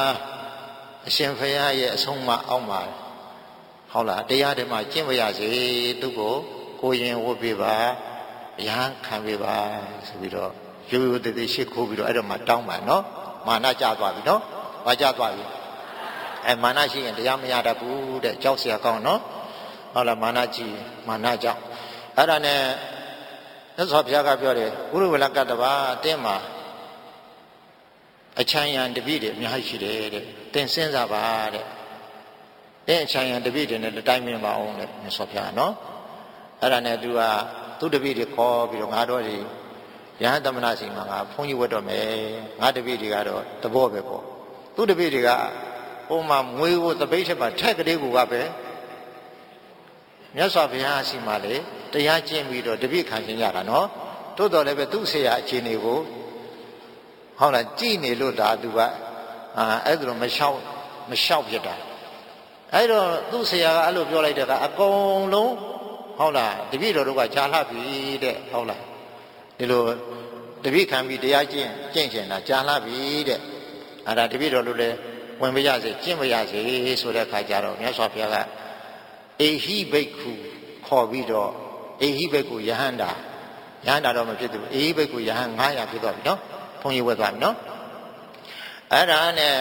Speaker 1: ရားရဲ့အဆုံးအမအောက်မှာဟုတ်လားတရားဓမ္မကျင့်ဝရစေသူကိုရင်ဝတ်ပေးပါအရန်ခံပေးပါဆိုပြီးတော့ရိုးတည်ရှိခိုးပြီးတော့အဲ့တော့မှတောင်းပါနော်မာနကြသွားပြီနော်ဘာကြသွားပြီမာနရှိရင်တရားမရတတ်ဘူးတဲ့ကြောက်เสียကောင်းနော်ဟုတ်လားမာနကြီးမာနကြောင့်အဲ့ဒါနဲ့မြတ်စွာဘုရားကပြောတယ်ဥရဝလကတ္တဗတင်းမှာအချမ်းရံတပိတွေအများကြီးရှိတယ်တဲ့တင်စဉ်းစားပါတဲ့အချမ်းရံတပိတွေနဲ့တိုင်းမြင်ပါအောင်တဲ့မြတ်စွာဘုရားနော်အဲ့ဒါနဲ့သူတပိတွေခေါ်ပြီးတော့ငါတို့ဒီယဟန်သမဏစီမှာငါဘုန်းကြီးဝတ်တော့မယ်ငါတပိတွေကတော့သဘောပဲပေါ့သူတပိတွေကဟိုမှာမွေးကိုတပိတ်ချက်မှာထက်ကလေးကိုကပဲမြတ်စွာဘုရားရှိမှလေတရားကျင့်ပြီးတော့တပိခံခြင်းရတာနော်တိုးတော်လည်းပဲသူ့ဆရာအခြေအနေကိုဟုတ်လားကြည်နေလို့ဒါသူကအဲ့ဒါလိုမလျှောက်ဖြစ်တာအဲ့တော့သူ့ဆရာကအဲ့လိုပြောလိုက်တဲ့ကအကုန်လုံးဟုတ်လားတပိတော်တို့ကကြားလှပြီတဲ့ဟုတ်လားဒီလိုတပိခံပြီးတရားကျင့်ချင်တာကြားလှပြီတဲ့အဲ့ဒါတပိတော်တို့လည်းဝင်မရစေကျင့်မရစေဆိုတဲ့အခါကျတော့မြတ်စွာဘုရားကအေဟိဘိက္ခုခေါ်ပြီးတော့အေဟိဘိက္ခုယဟန္တာတော့မဖြစ်ဘူးအေဟိဘိက္ခုယဟန်900ဖြစ်သွားပြီနော်ဘုန်းကြီးဝတ်သွားပြီနော်အဲ့ဒါနဲ့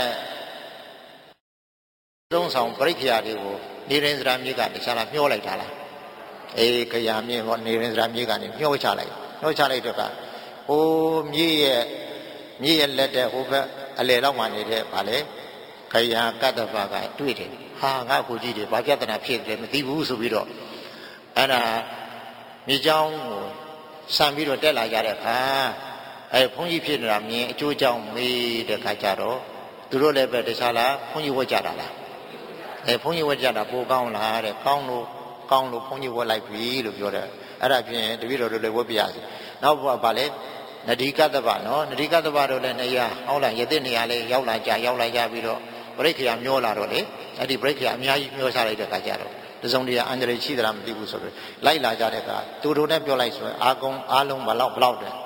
Speaker 1: သုံးဆောင်ပရိက္ခယာတွေကိုနေရင်စရာမြေကနေရှာလာမျောလိုက်တာလားခရာမြေဟောနေရင်စရာမြေကနေမျောချလိုက်တော့ကဟိုမြေရဲ့လက်တဲ့ဟိုဘက်အလယ်လောက်မှနေတဲ့ဗာလေခရာကတ္တဗကတွေ့တယ်ဟာငါကိုကြီးတွေဘာပြဿနာဖြစ်တယ်မသိဘူးဆိုပြီးတော့အဲ့ဒါမြေเจ้าကိုစံပြီးတော့တက်လာကြတဲ့အခါဘုန်းကြီးဖြစ်နေတာမြင်အကျိုးကြောင့်မေးတဲ့ခါကျတော့သူတို့လည်းပဲတခြားလားဘုန်းကြီးဝတ်ကြတာလားဘုန်းကြီးဝတ်ကြတာပိုကောင်းလားတဲ့ကောင်းလို့ဘုန်းကြီးဝတ်လိုက်ပြီလို့ပြောတယ်အဲ့ဒါဖြင့်တပည့်တော်တို့လည်းဝတ်ပြရစီနောက်ဘာလဲနဒီကတ္တဗနော်နဒီကတ္တဗတို့လည်းနေရဟုတ်လားယသိနေရလဲရောက်လာကြပြီးတော့ပရိက္ခယာမျောလာတော့လေအဲ့ဒီပရိက္ခယာအများကြီးမျောချလိုက်တဲ့ခါကျတော့တစုံတရာအန္တရာယ်ရှိသလားမသိဘူးဆိုပြီးလိုက်လာကြတဲ့အခါသူတို့နဲ့ပြောလိုက်ဆိုရင်အားလုံးဘလောက်တယ်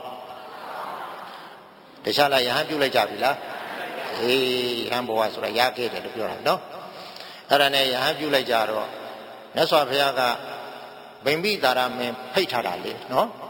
Speaker 1: တခြားလားယဟန်ပြုတ်လိုက်ကြပြီလားယဟန်ဘဝဆိုတာရခဲ့တယ်လို့ပြောတာနော်အဲ့ဒါနဲ့ယဟန်ပြုတ်လိုက်ကြတော့မြတ်စွာဘုရားကဗိမ္ပိတာရမင်းဖိတ်ထားတာလေနော်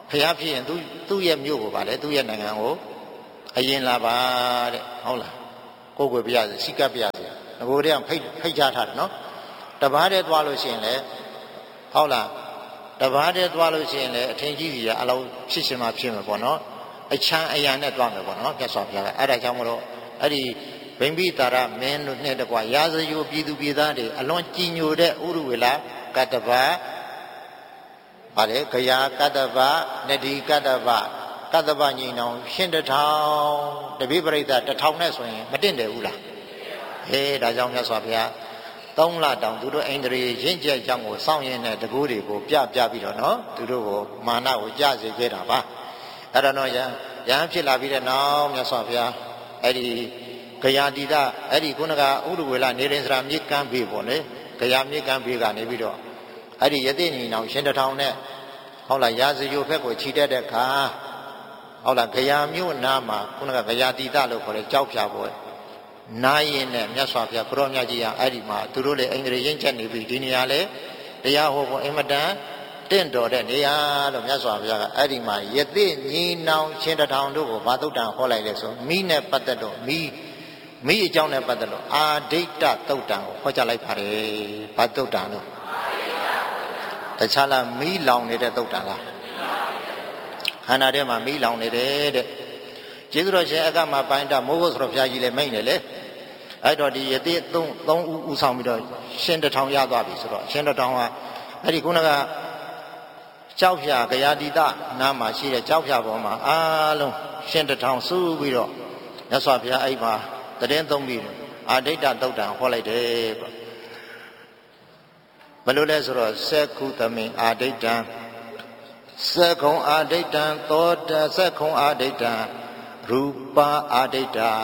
Speaker 1: ဖျားဖြစ်ရင်သူ့ရဲ့မြို့ကိုပါလေသူ့ရဲ့နိုင်ငံကိုအရင်လာပါတဲ့ဟုတ်လားကိုယ်ကိုပြရစီစိကပ်ပြရစီငကိုတည်းကဖိတ်ချထားတယ်နော်တပားတည်းသွားလို့ရှိရင်လေဟုတ်လားတပားတည်းသွားလို့ရှိရင်လေအထင်ကြီးကြီးကအလုံးဖြစ်ရှင်မှဖြစ်မှာပေါ့နော်အချမ်းအယံနဲ့သွားမယ်ပေါ့နော်မြတ်စွာဘုရားကအဲ့ဒါကြောင့်မလို့အဲ့ဒီဗိမ္ပိတာရမင်းတို့နဲ့တကွာရာဇယိုပြည်သူပြည်သားတွေအလွန်ကြည်ညိုတဲ့ဥရဝေလာကတ္တဗဗါလေဂယာကတ္တဗနဒီကတ္တဗကတ္တဗညီနောင်ရှင်တထောင်တပိပရိသတ်1000နဲ့ဆိုရင်မတင့်တယ်ဘူးလားဟေးဒါကြောင့်မြတ်စွာဘုရား3လတောင်သူတို့အိန္ဒြေရင့်ကျက်ကြောင်းကိုစောင့်ရင်းနဲ့တကူတွေကိုပြပြီးတော့နော်သူတို့ကိုမာနကိုကြစေခဲ့တာပါအဲ့တော့နော်ရဟန်းဖြစ်လာပြီးတဲ့နောက်မြတ်စွာဘုရားအဲ့ဒီဂယာတိတအဲ့ဒီခုနကဥရဝေလနေရင်စရာမြေကမ်းဘေးပေါ့လေဂယာမြေကမ်းဘေးကနေပြီးတော့အဲ့ဒီယသိညီနောင်ရှင်တထောင်နဲ့ဟုတ်လားရာဇယိုဘက်ကိုခြိတက်တဲ့အခါဟုတ်လားဂယာမြို့နားမှာခုနကဂယာတိတလို့ခေါ်တဲ့ကြောက်ဖြာပွဲနားရင်နဲ့မြတ်စွာဘုရားဘုရောမြတ်ကြီးကအဲ့ဒီမှာသူတို့လည်းအိန္ဒြေရင့်ချက်နေပြီဒီနေရာလေတရားဟောဖို့အင်မတန်တင့်တော်တဲ့နေရာလို့မြတ်စွာဘုရားကအဲ့ဒီမှာယသိညီနောင်ရှင်တထောင်တို့ကိုဘာသုတ်တံဟောလိုက်လဲဆိုမိနဲ့ပတ်သက်တော့မိအကြောင်းနဲ့ပတ်သက်လို့အာဒိဋ္ဌသုတ်တံကိုဟောကြားလိုက်ပါတယ်ဘာသုတ်တံလို့တခြားလားမိလောင်နေတဲ့သုတ်တံလားခန္ဓာထဲမှာမိလောင်နေတယ်တဲ့ကျေးဇူးတော်ရှင်အကမပိုင်းတမိုးဖို့ဆိုတော့ဘုရားကြီးလည်းမိတ်နေလေအဲ့တော့ဒီယတိ3ဦးဦးဆောင်ပြီးတော့ရှင်တထောင်ရသွားပြီဆိုတော့ရှင်တထောင်ကအဲ့ဒီခုနကကြောက်ဖြာဂယာတိတနားမှာရှိတဲ့ကြောက်ဖြာပေါ်မှာအားလုံးရှင်တထောင်စုပြီးတော့မြတ်စွာဘုရားအဲ့မှာတရင်သုံးပြီးအာဒိဋ္ဌသုတ်တံဟောလိုက်တယ်ဘယ်လိုလဲဆိုတော့သက္ခုသမိန်အာဒိဋ္ဌံသက္ခုံအာဒိဋ္ဌံသောတသက္ခုံအာဒိဋ္ဌံရူပအာဒိဋ္ဌာ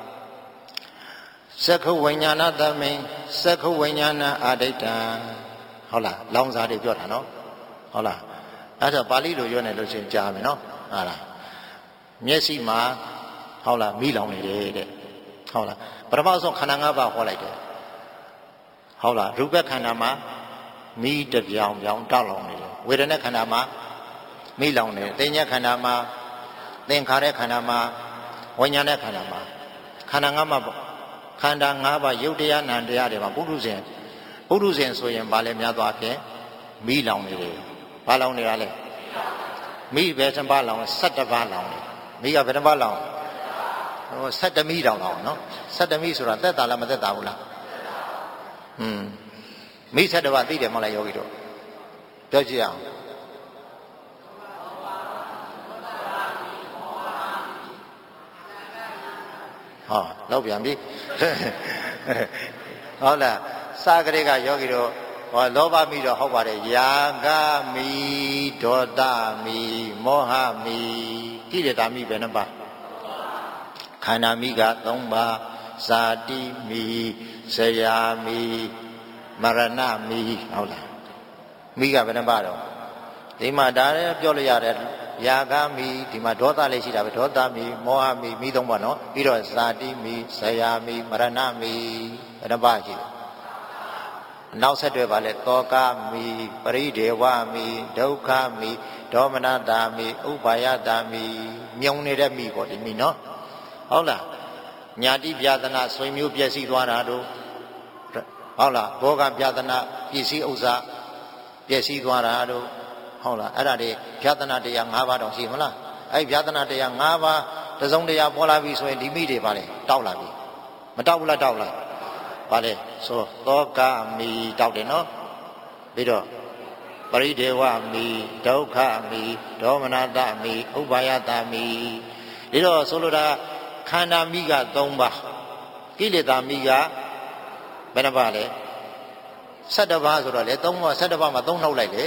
Speaker 1: သက္ခုဝိညာဏသမိန်သက္ခုဝိညာဏအာဒိဋ္ဌံဟုတ်လားလောင်စာတွေပြောတာနော်ဟုတ်လားအဲ့ဒါပါဠိလိုပြောနေလို့ချင်းကြားမယ်နော်ဟုတ်လားမျက်စိမှာဟုတ်လားမိလောင်နေတယ်တဲ့ဟုတ်လားပထမဆုံးခန္ဓာ၅ပါးဟောလိုက်တယ်ဟုတ်လားရူပခန္ဓာမှာမိတပြောင်ပြောင်တောက်လောင်နေတယ်ဝေဒနာခန္ဓာမှာမိလောင်နေတယ်သင်္ညခန္ဓာမှာသင်္ခါရခန္ဓာမှာဝိညာဉ်ခန္ဓာမှာခန္ဓာ၅ပါးခန္ဓာ၅ပါးယုတ်တရားနံတရားတွေမှာပုထုဇဉ်ဆိုရင်ဗာလဲများသွားဖြင့်မိလောင်နေတယ်ဘာလောင်နေတာလဲမိပဲစံပါလောင်17ပါးလောင်တယ်မိကဘယ်နှပါးလောင်17မိတောင်လောင်နော်17မိဆိုတာသက်တာလားမသက်တာဘူးလားမိ17ပါးသိတယ်မဟုတ်လားယောဂီတို့ပြောကြည့်အောင်ဟောလောက်ပြန်ပြီဟုတ်လားစာကလေးကယောဂီတို့ဟောလောဘမိတော့ဟုတ်ပါတယ်ယာဂမိဒေါသမိမောဟမိကိလေသာမိပဲနှပါခန္ဓာမိက3ပါးဇာတိမိဇယာမိမရဏမိဟုတ်လားမိကဘယ်နှပါတော့ဒီမှာဒါလည်းပြောလို့ရတယ်ယာဂမိဒီမှာဒေါသလေးရှိတာပဲဒေါသမိမောဟမိမိ3ပါးနော်ပြီးတော့ဇာတိမိဇယာမိမရဏမိဘယ်နှပါရှိလဲနောက်ဆက်တွဲပါလေတောကမိပရိဒေဝမိဒုက္ခမိဒေါမနတာမိဥပါယတာမိမြုံနေတဲ့မိပေါ့ဒီမိနော်ဟုတ်လားညာတိပြဒနာဆွေမျိုးပြည့်စည်သွားတာတို့ဟုတ်လားဘောဂပြဒနာပစ္စည်းဥစ္စာပြည့်စည်သွားတာတို့ဟုတ်လားအဲ့ဒါတွေပြဒနာတရား၅ပါးတော့ရှိမလားအဲ့ပြဒနာတရား၅ပါးတစုံတရာပေါ်လာပြီဆိုရင်ဒီမိတွေပါလေတောက်လာပြီမတောက်ဘူးလားတောက်လားပါလေဆိုသောကမိတောက်တယ်နော်ပြီးတော့ပရိဒေဝမိဒုက္ခမိဒေါမနတမိဥပါယတမိဒီတော့ဆိုလိုတာခန္ဓာမိက3ပါးကိလေသာမိကဘယ်နှပါလဲ17ပါးဆိုတော့လေ3ပါး17ပါးမှာ3နှုတ်လိုက်လေဟ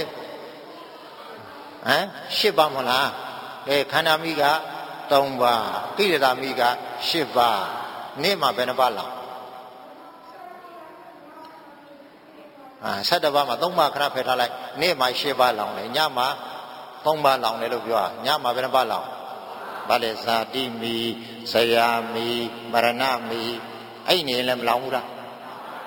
Speaker 1: မ်10ပါးမဟုတ်လားခန္ဓာမိက3ပါးကိလေသာမိက10ပါးနေ့မှာဘယ်နှပါးလောက်17ပါးမှာ3ပါးခဏဖယ်ထားလိုက်နေ့မှာ10ပါးလောင်တယ်ညမှာ3ပါးလောင်တယ်လို့ပြောညမှာဘယ်နှပါးလောင်ဘာလဲဇာတိမိဇယာမိမရဏမိအဲ့နေလည်းမလောင်ဘူးလား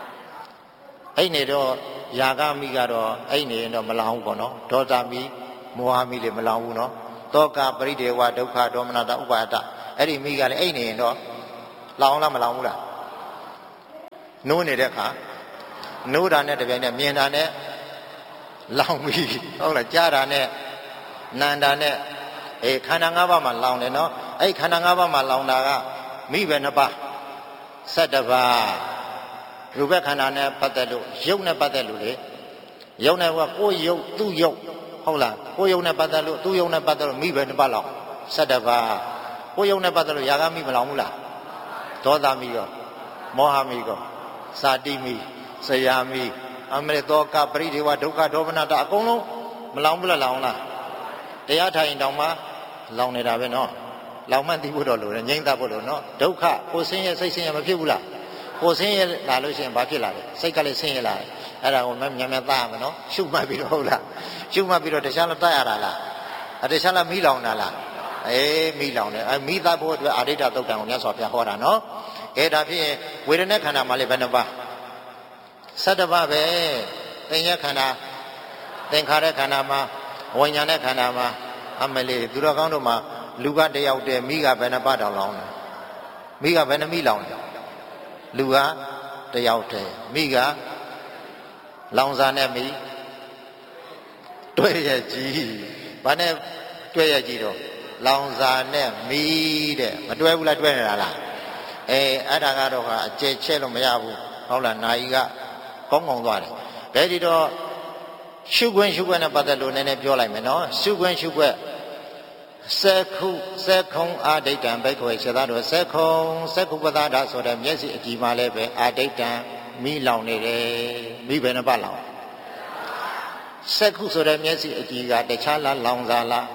Speaker 1: အဲ့နေတော့ယာဂမိကတော့အဲ့နေတော့မလောင်ဘူးပေါ့နော်ဒေါသမိမောဟမိလေမလောင်ဘူးနော်တောကပရိဒေဝဒုက္ခဒေါမနတဥပါဒအဲ့ဒီမိကလည်းအိတ်နေရင်တော့လောင်လားမလောင်ဘူးလားနိုးနေတဲ့အခါနိုးတာနဲ့တပြိုင်နက်မြင်တာနဲ့လောင်ပြီဟုတ်လားကြားတာနဲ့နာတာနဲ့ခန္ဓာ၅ပါးမှာလောင်တယ်နော်အဲ့ခန္ဓာ၅ပါးမှာလောင်တာကမိပဲ2ပါး17ပါးရူပခန္ဓာနဲ့ပတ်သက်လို့ရုပ်နဲ့ပတ်သက်လို့လေရုပ်နဲ့ကကိုယ်ရုပ်သူ့ရုပ်ဟုတ်လားကိုယ်ရုပ်နဲ့ပတ်သက်လို့သူ့ရုပ်နဲ့ပတ်သက်လို့မိပဲ2ပါးလောင်17ပါးကိုယ်ရုပ်နဲ့ပတ်သက်လို့ຢာကမိမလောင်ဘူးလားဒေါသမိရောမောဟမိရောစာတိမိဆရာမိအမရတောကပရိဒေဝဒုက္ခဒေါမနတအကုန်လုံးမလောင်ဘူးလားလောင်လားတရားထိုင်တောင်မှလောင်နေတာပဲနော်လောင်မှသိဖို့တော့လို့ငြိမ့်သက်ဖို့လို့နော်ဒုက္ခကိုဆင်းရဲစိတ်ဆင်းရဲမဖြစ်ဘူးလားကိုဆင်းရဲလာလို့ရှိရင်ဘာဖြစ်လာလဲစိတ်ကလည်းဆင်းရဲလာတယ်အဲ့ဒါကိုမြန်မြန်သားရမယ်နော်ရှုမှတ်ပြီးတော့ဟုတ်လားရှုမှတ်ပြီးတော့တခြားလည်းတတ်ရတာလားတခြားလည်းမိလောင်တာလားမိလောင်တယ်မိသားဖို့အတွက်အာရိတ္တသုတ်တံကိုမြတ်စွာဘုရားဟောတာနော်ဒါဖြစ်ရင်ဝေဒနာခန္ဓာမှာလည်းဘယ်နှပါ17ပါးပဲသင်္ညခန္ဓာသင်္ခါရခန္ဓာမှာဝိညာဉ်နဲ့ခန္ဓာမှာအမလေးသူတော်ကောင်းတို့မှာလူကတယောက်တည်းမိကဘယ်နှပါတောင်လောင်တယ်မိကဘယ်နှမိလောင်တယ်လူကတယောက်တည်းမိကလောင်စာနဲ့မိတွဲရကြီးဘာနဲ့တွဲရကြီးတော့လောင်စာနဲ့မိတဲ့မတွဲဘူးလားတွဲနေတာလားအဲ့ဒါကတော့အကျဲချဲ့လို့မရဘူးဟုတ်လားနာယီကကောင်းကောင်းသွားတယ်ဒါဒီတော့ရှုခွင့်နဲ့ပတ်သက်လို့နည်းနည်းပြောလိုက်မယ်နော်ရှုခွင့်စက္ခုံအာဒိဋ္ဌံဘိက္ခဝေခြေသားတို့စက္ခုပသဒဆိုတဲ့မျက်စိအကြည့်မှလည်းပဲအာဒိဋ္ဌံမိလောင်နေတယ်မိဘယ်နှပတ်လောင်စက္ခုဆိုတဲ့မျက်စိအကြည့်ကတခြားလားလောင်စားလား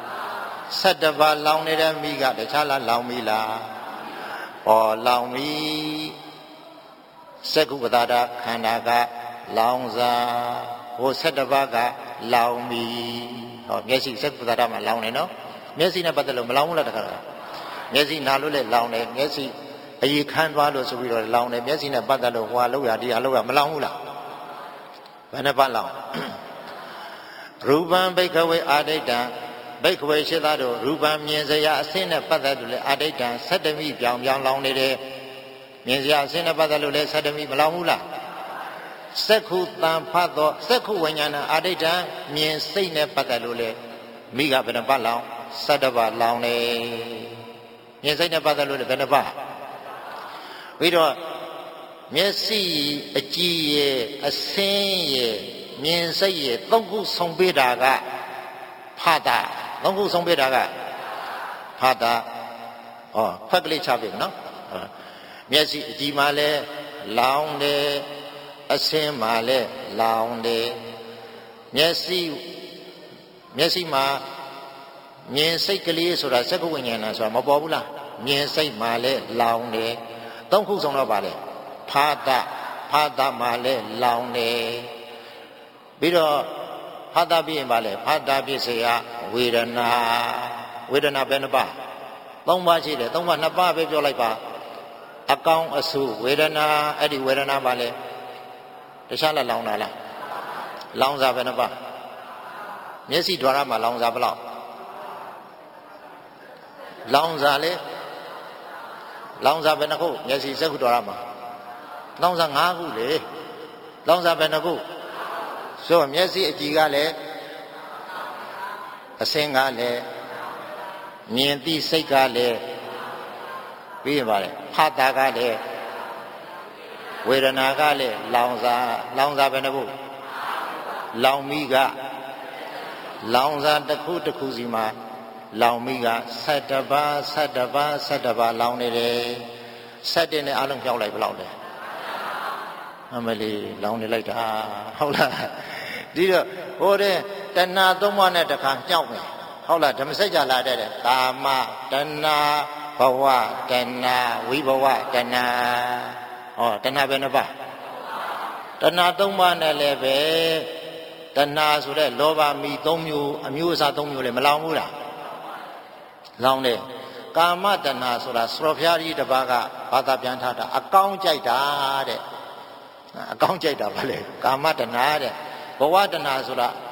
Speaker 1: 17ပါးလောင်နေတဲ့မိကတခြားလားလောင်မိလားလောင်မိစက္ခုပသဒခန္ဓာကလောင်စားဟို17ပါးကလောင်မိမျက်စိစက္ခုပသဒမှာလောင်နေနော်မျက်စိနဲ့ပတ်သက်လို့မလောင်ဘူးလားတခါတော့မျက်စိနာလို့လည်းလောင်တယ်မျက်စိအည်ခမ်းသွားလို့ဆိုပြီးတော့လောင်တယ်မျက်စိနဲ့ပတ်သက်လို့ဟွာလောက်ရဒီဟာလောက်ရမလောင်ဘူးလားဘယ်နှပတ်လောင်ရူပံဘိက္ခဝေအာဒိဋ္ဌံဘိက္ခဝေရှိသားတို့ရူပံမြင်စရာအဆင့်နဲ့ပတ်သက်လို့လည်းအာဒိဋ္ဌံ17မိပြောင်လောင်နေတယ်မြင်စရာအဆင့်နဲ့ပတ်သက်လို့လည်း17မိမလောင်ဘူးလားစက္ခုတံဖတ်သောစက္ခုဝိညာဏအာဒိဋ္ဌံမြင်စိတ်နဲ့ပတ်သက်လို့လည်းမိကဘယ်နှပတ်လောင်17ပါးလောင်နေမြင်စိတ်နဲ့ပတ်သက်လို့လည်းဘယ်နှပတ်ပြီးတော့မျက်စိအကြည့်ရဲ့အဆင်းရဲ့မြင်စိတ်ရဲ့သုံးခုဆုံးပေးတာကဖတ်တာသုံးခုဆုံးပေးတာကဖတ်တာဖတ်ကလေးချပြီနော်မျက်စိအကြည့်မှလည်းလောင်တယ်အဆင်းမှလည်းလောင်တယ်မျက်စိမှာမြင်စိတ်ကလေးဆိုတာစက္ခုဝိညာဏဆိုတာမပေါ်ဘူးလားမြင်စိတ်မှလည်းလောင်တယ်သုံးခုဆုံးတော့ပါလေဖာတာမှလည်းလောင်တယ်ပြီးတော့ဖာတာပြီးရင်ပါလေဖာတာပြည့်စရာဝေဒနာဘယ်နှပါ3ပါးရှိတယ်3ပါး2ပါးပဲပြောလိုက်ပါအကောင်းအဆုဝေဒနာအဲ့ဒီဝေဒနာပါလေတခြားလည်းလောင်တာလားလောင်စားဘယ်နှပါမျက်စိဓာရမှာလောင်စားဘယ်လောက်လောင်စားလေလောင်စားဘယ်နှခုမျက်စိစက္ခုဓာရမှာလောင်စား5ခုလေလောင်စားဘယ်နှခုဆိုမျက်စိအကြည့်ကလည်းအစင်းကလည်းမြင်သိစိတ်ကလည်းပြီးရပါလေဖတ်တာကလည်းဝေဒနာကလည်းလောင်စားဘယ်နှခုလောင်မိကလောင်စားတစ်ခုစီမှာလောင်မိက17ပါးလောင်နေတယ်17နဲ့အလုံးပြောက်လိုက်ဘယ်လောက်လဲအမလီလောင်နေလိုက်တာဟုတ်လားဒီတော့ဟိုတဲ့တဏှာ3ပါးနဲ့တခါညှောက်မယ်ဟုတ်လားဓမ္မစကြာလာတဲ့ကာမတဏှာဘဝတဏှာဝိဘဝတဏှာတဏှာပဲနှစ်ပါးတဏှာ3ပါးနဲ့လည်းပဲတဏှာဆိုတဲ့လောဘမီ3မျိုးအမျိုးအစား3မျိုးလည်းမလောင်ဘူးလားလောင်တယ်ကာမတဏှာဆိုတာစရောဖျားကြီးတစ်ပါးကဘာသာပြန်ထားတာအကောင်းကြိုက်တာတဲ့အကောင်းကြိုက်တာဗါလေကာမတဏှာတဲ့ဘဝတဏှာဆိုတာ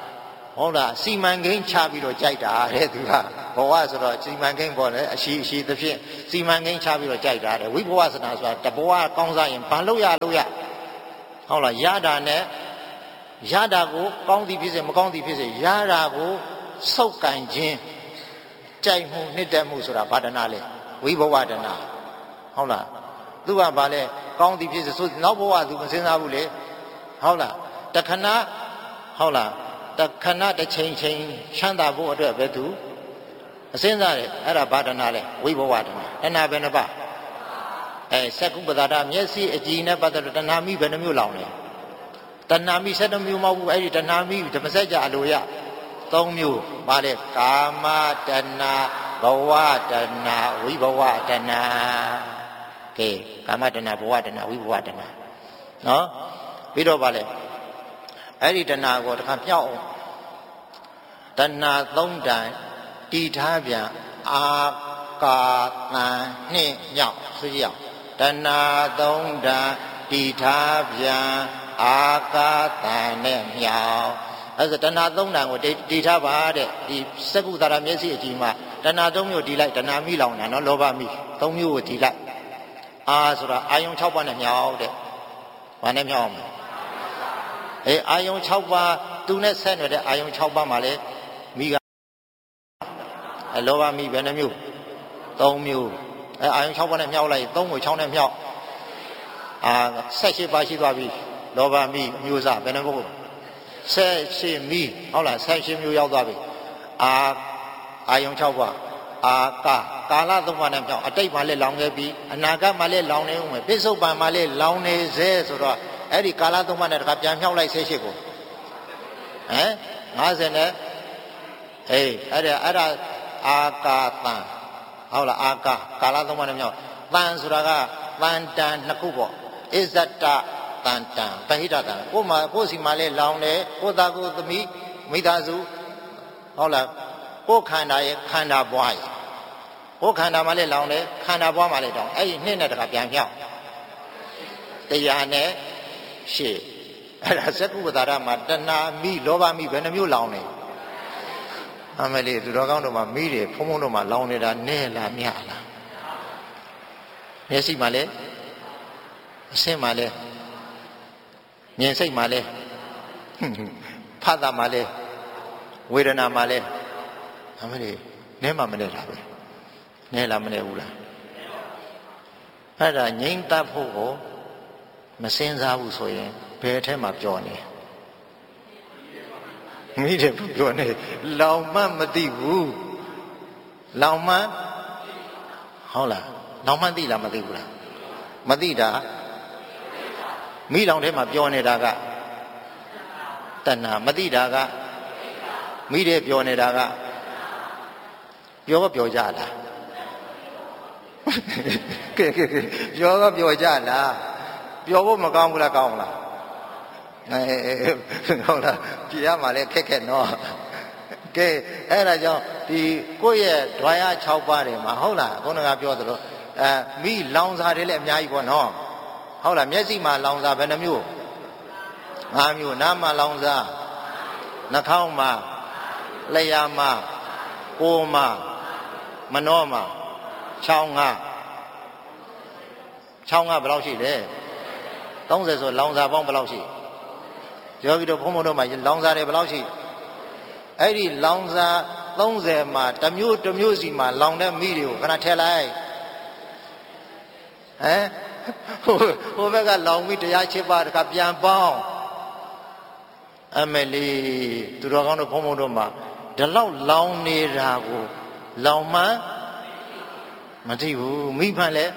Speaker 1: ဟုတ်လားစီမံကိန်းချပြီးတော့ကြိုက်တာတဲ့သူကဘဝဆိုတော့စီမံကိန်းပေါ်တယ်အရှိသဖြင့်စီမံကိန်းချပြီးတော့ကြိုက်တာတဲ့ဝိဘဝစနာဆိုတာတဘဝကောင်းစားရင်ဘာလို့ရဟုတ်လားရတာနဲ့ရတာကိုကောင်းသည်ဖြစ်စေမကောင်းသည်ဖြစ်စေရတာကိုစုပ်ကန်ခြင်းကြိုက်မှုနှစ်သက်မှုဆိုတာဘာတဏလဲဝိဘဝတဏဟုတ်လားသူကဘာလဲကောင်းသည်ဖြစ်စေဆိုနောက်ဘဝသူမစဉ်းစားဘူးလေဟုတ်လားတခဏဟုတ်လားတခဏတစ်ချိန်ချင်းချမ်းသာဖို့အတွက်ပဲသူအစဉ်းစားတယ်အဲ့ဒါဘာတဏလဲဝိဘဝတဏဘယ်နှပါစက္ကုပ္ပဒါရမျက်စိအကြည်နဲ့ပတ်သက်လို့တဏှာမိဘယ်နှမျိုးလောင်လဲတဏှာမိ7မျိုးမဟုတ်ဘူးအဲ့ဒီတဏှာမိဓမ္မစကြာအလိုရ3မျိုးပါလေကာမတဏှာဘဝတဏှာဝိဘဝတဏှာကဲကာမတဏှာဘဝတဏှာဝိဘဝတဏှာနော်ပြီးတော့ပါလေအဲ့ဒီတဏှာကိုတစ်ခါမြောက်အောင်တဏှာ3တန်တည်ထားပြန်အာကာတန်နှင့်မြောက်ဆိုကြအောင်တဏှာ3တန်တည်ထားပြန်အာကာတန်နဲ့မြောက်အဲ့ဒါတဏှာ3တန်ကိုတည်ထားပါတဲ့ဒီစက္ကုသရမျက်စိအကြည့်မှာတဏှာ3မျိုးတည်လိုက်တဏှာမိလောင်တာနော်လောဘမိ3မျိုးကိုတည်လိုက်အာဆိုတာအာယုံ6ပါးနဲ့မြောက်တဲ့ဘာနဲ့မြောက်အောင်အာယုံ6ပါးသူနဲ့ဆက်နေတဲ့အာယုံ6ပါးမှာလေမိကလောဘမိဘယ်နှမျိုး3မျိုးအာယုံ6ပါးနဲ့မြောက်လိုက်3ကို6နဲ့မြောက်18ပါးရှိသွားပြီလောဘမိအမျိုးစားဘယ်နှမျိုး18မိဟုတ်လား18မျိုးရောက်သွားပြီအာယုံ6ပါးကာလ3ပါးနဲ့မြောက်အတိတ်မှာလည်းလောင်ခဲ့ပြီအနာဂတ်မှာလည်းလောင်နေဦးမယ်ပိဿုပန်မှာလည်းလောင်နေစေဆိုတော့အဲ့ဒီကာလ3ပါးနဲ့တခါပြန်မြောက်လိုက်18ကို50နဲ့အဲ့ဒါအာကာတန်ဟုတ်လားအာကာလ3ပါးနဲ့မြောက်တန်ဆိုတာကတန်တန်နှစ်ခုပေါ့ဣဇတတန်တန်ပဟိတတန်ကိုစီမှာလည်းလောင်တယ်ကိုသားကိုသမီးမိသားစုဟုတ်လားကိုခန္ဓာရဲ့ခန္ဓာပွားရဲ့ကိုခန္ဓာမှာလည်းလောင်တယ်ခန္ဓာပွားမှာလည်းတောင်းအဲ့ဒီနှစ်နဲ့တခါပြန်မြောက်တရားနဲ့ရှေ့အဲ့ဒါစက္ကုပ္ပဒါရမှာတဏှာမိလောဘမိဘယ်နှမျိုးလောင်နေအမလေးသူတော်ကောင်းတို့မှာမိတယ်ဖုံဖုံတို့မှာလောင်နေတာနဲ့လားမြလားမျက်စိမှာလည်းအဆင်းမှာလည်းမြင်စိတ်မှာလည်းဖတ်တာမှာလည်းဝေဒနာမှာလည်းအမလေးနဲမှမနဲ့တာပဲနဲလားမနဲ့ဘူးလားအဲ့ဒါငြိမ်းတတ်ဖို့ကိုမစင်စားဘူးဆိုရင်ဘယ်ထဲမှာပြောနေမိတယ်ပြောနေလောင်မှမသိဘူးလောင်မှဟုတ်လားလောင်မှသိလားမသိဘူးလားမသိတာမိလောင်ထဲမှာပြောနေတာကတဏှာမသိတာကမိတယ်ပြောနေတာကပြောကြလားကဲပြောကြလားပြောဖို့မကောင်းဘူးလားကောင်းလားဟုတ်လားကြည်ရမှာလဲခက်နော်ကဲအဲ့ဒါကြောင့်ဒီကိုယ့်ရဲ့ဓွာရ6ပါးတွေမှာဟုတ်လားခုနကပြောသလိုမိလောင်စာတွေလည်းအများကြီးပေါ့နော်ဟုတ်လားမျက်စိမှာလောင်စာဘယ်နှမျိုး5မျိုးနားမှာလောင်စာနှာခေါင်းမှာလျှာမှာကိုယ်မှာမနှောမှာချောင်းကဘယ်လောက်ရှိလဲ30ဆိုလောင်စာပေါင်းဘယ်လောက်ရှိယောဂီတို့ဘုံဘုံတို့မှာလောင်စာတွေဘယ်လောက်ရှိအဲ့ဒီလောင်စာ30မှာတစ်မျိုးစီမှာလောင်တဲ့မိတွေကိုခဏထည့်လိုက်ဟိုဘက်ကလောင်မိတရား7ပါးတခါပြန်ပေါင်းအမလီသူတော်ကောင်းတို့ဘုံဘုံတို့မှာဒီလောက်လောင်နေတာကိုလောင်မှမသိဘူးမိဖန်လည်း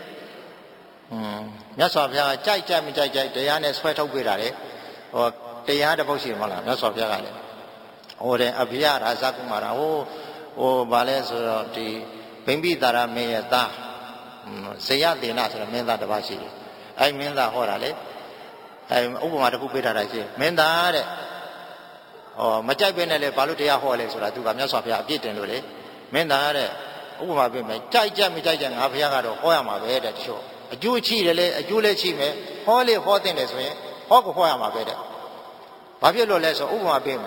Speaker 1: မြတ်စွာဘုရားကကြိုက်မကြိုက်တရားနဲ့ဆွဲထုတ်ပေးတာလေဟောတရားတစ်ပုဒ်ရှိမလားမြတ်စွာဘုရားကလည်းဟိုတဲ့အဘိယရာဇကုမာရဟိုဗာလဲဆိုတော့ဒီဗိမ္ပိတာရမင်းရဲ့သားဇေယသေနဆိုတဲ့မင်းသားတစ်ပါးရှိတယ်အဲ့မင်းသားဟောတာလေအဲ့ဥပမာတစ်ခုပေးထားတာရှိမင်းသားတဲ့မကြိုက်ပဲနဲ့လေဘာလို့တရားဟောလဲဆိုတာသူကမြတ်စွာဘုရားအပြစ်တင်လို့လေမင်းသားတဲ့ဥပမာပေးမယ်ကြိုက်ကြမကြိုက်ကြငါဘုရားကတော့ဟောရမှာပဲတဲ့တချို့အကျိုးချိတယ်လေအကျိုးလည်းချိမယ်ဟောလေဟောတဲ့တယ်ဆိုရင်ဟောကိုဟောရမှာပဲတဲ့ဘာဖြစ်လို့လဲဆိုဥပမာပေးမယ်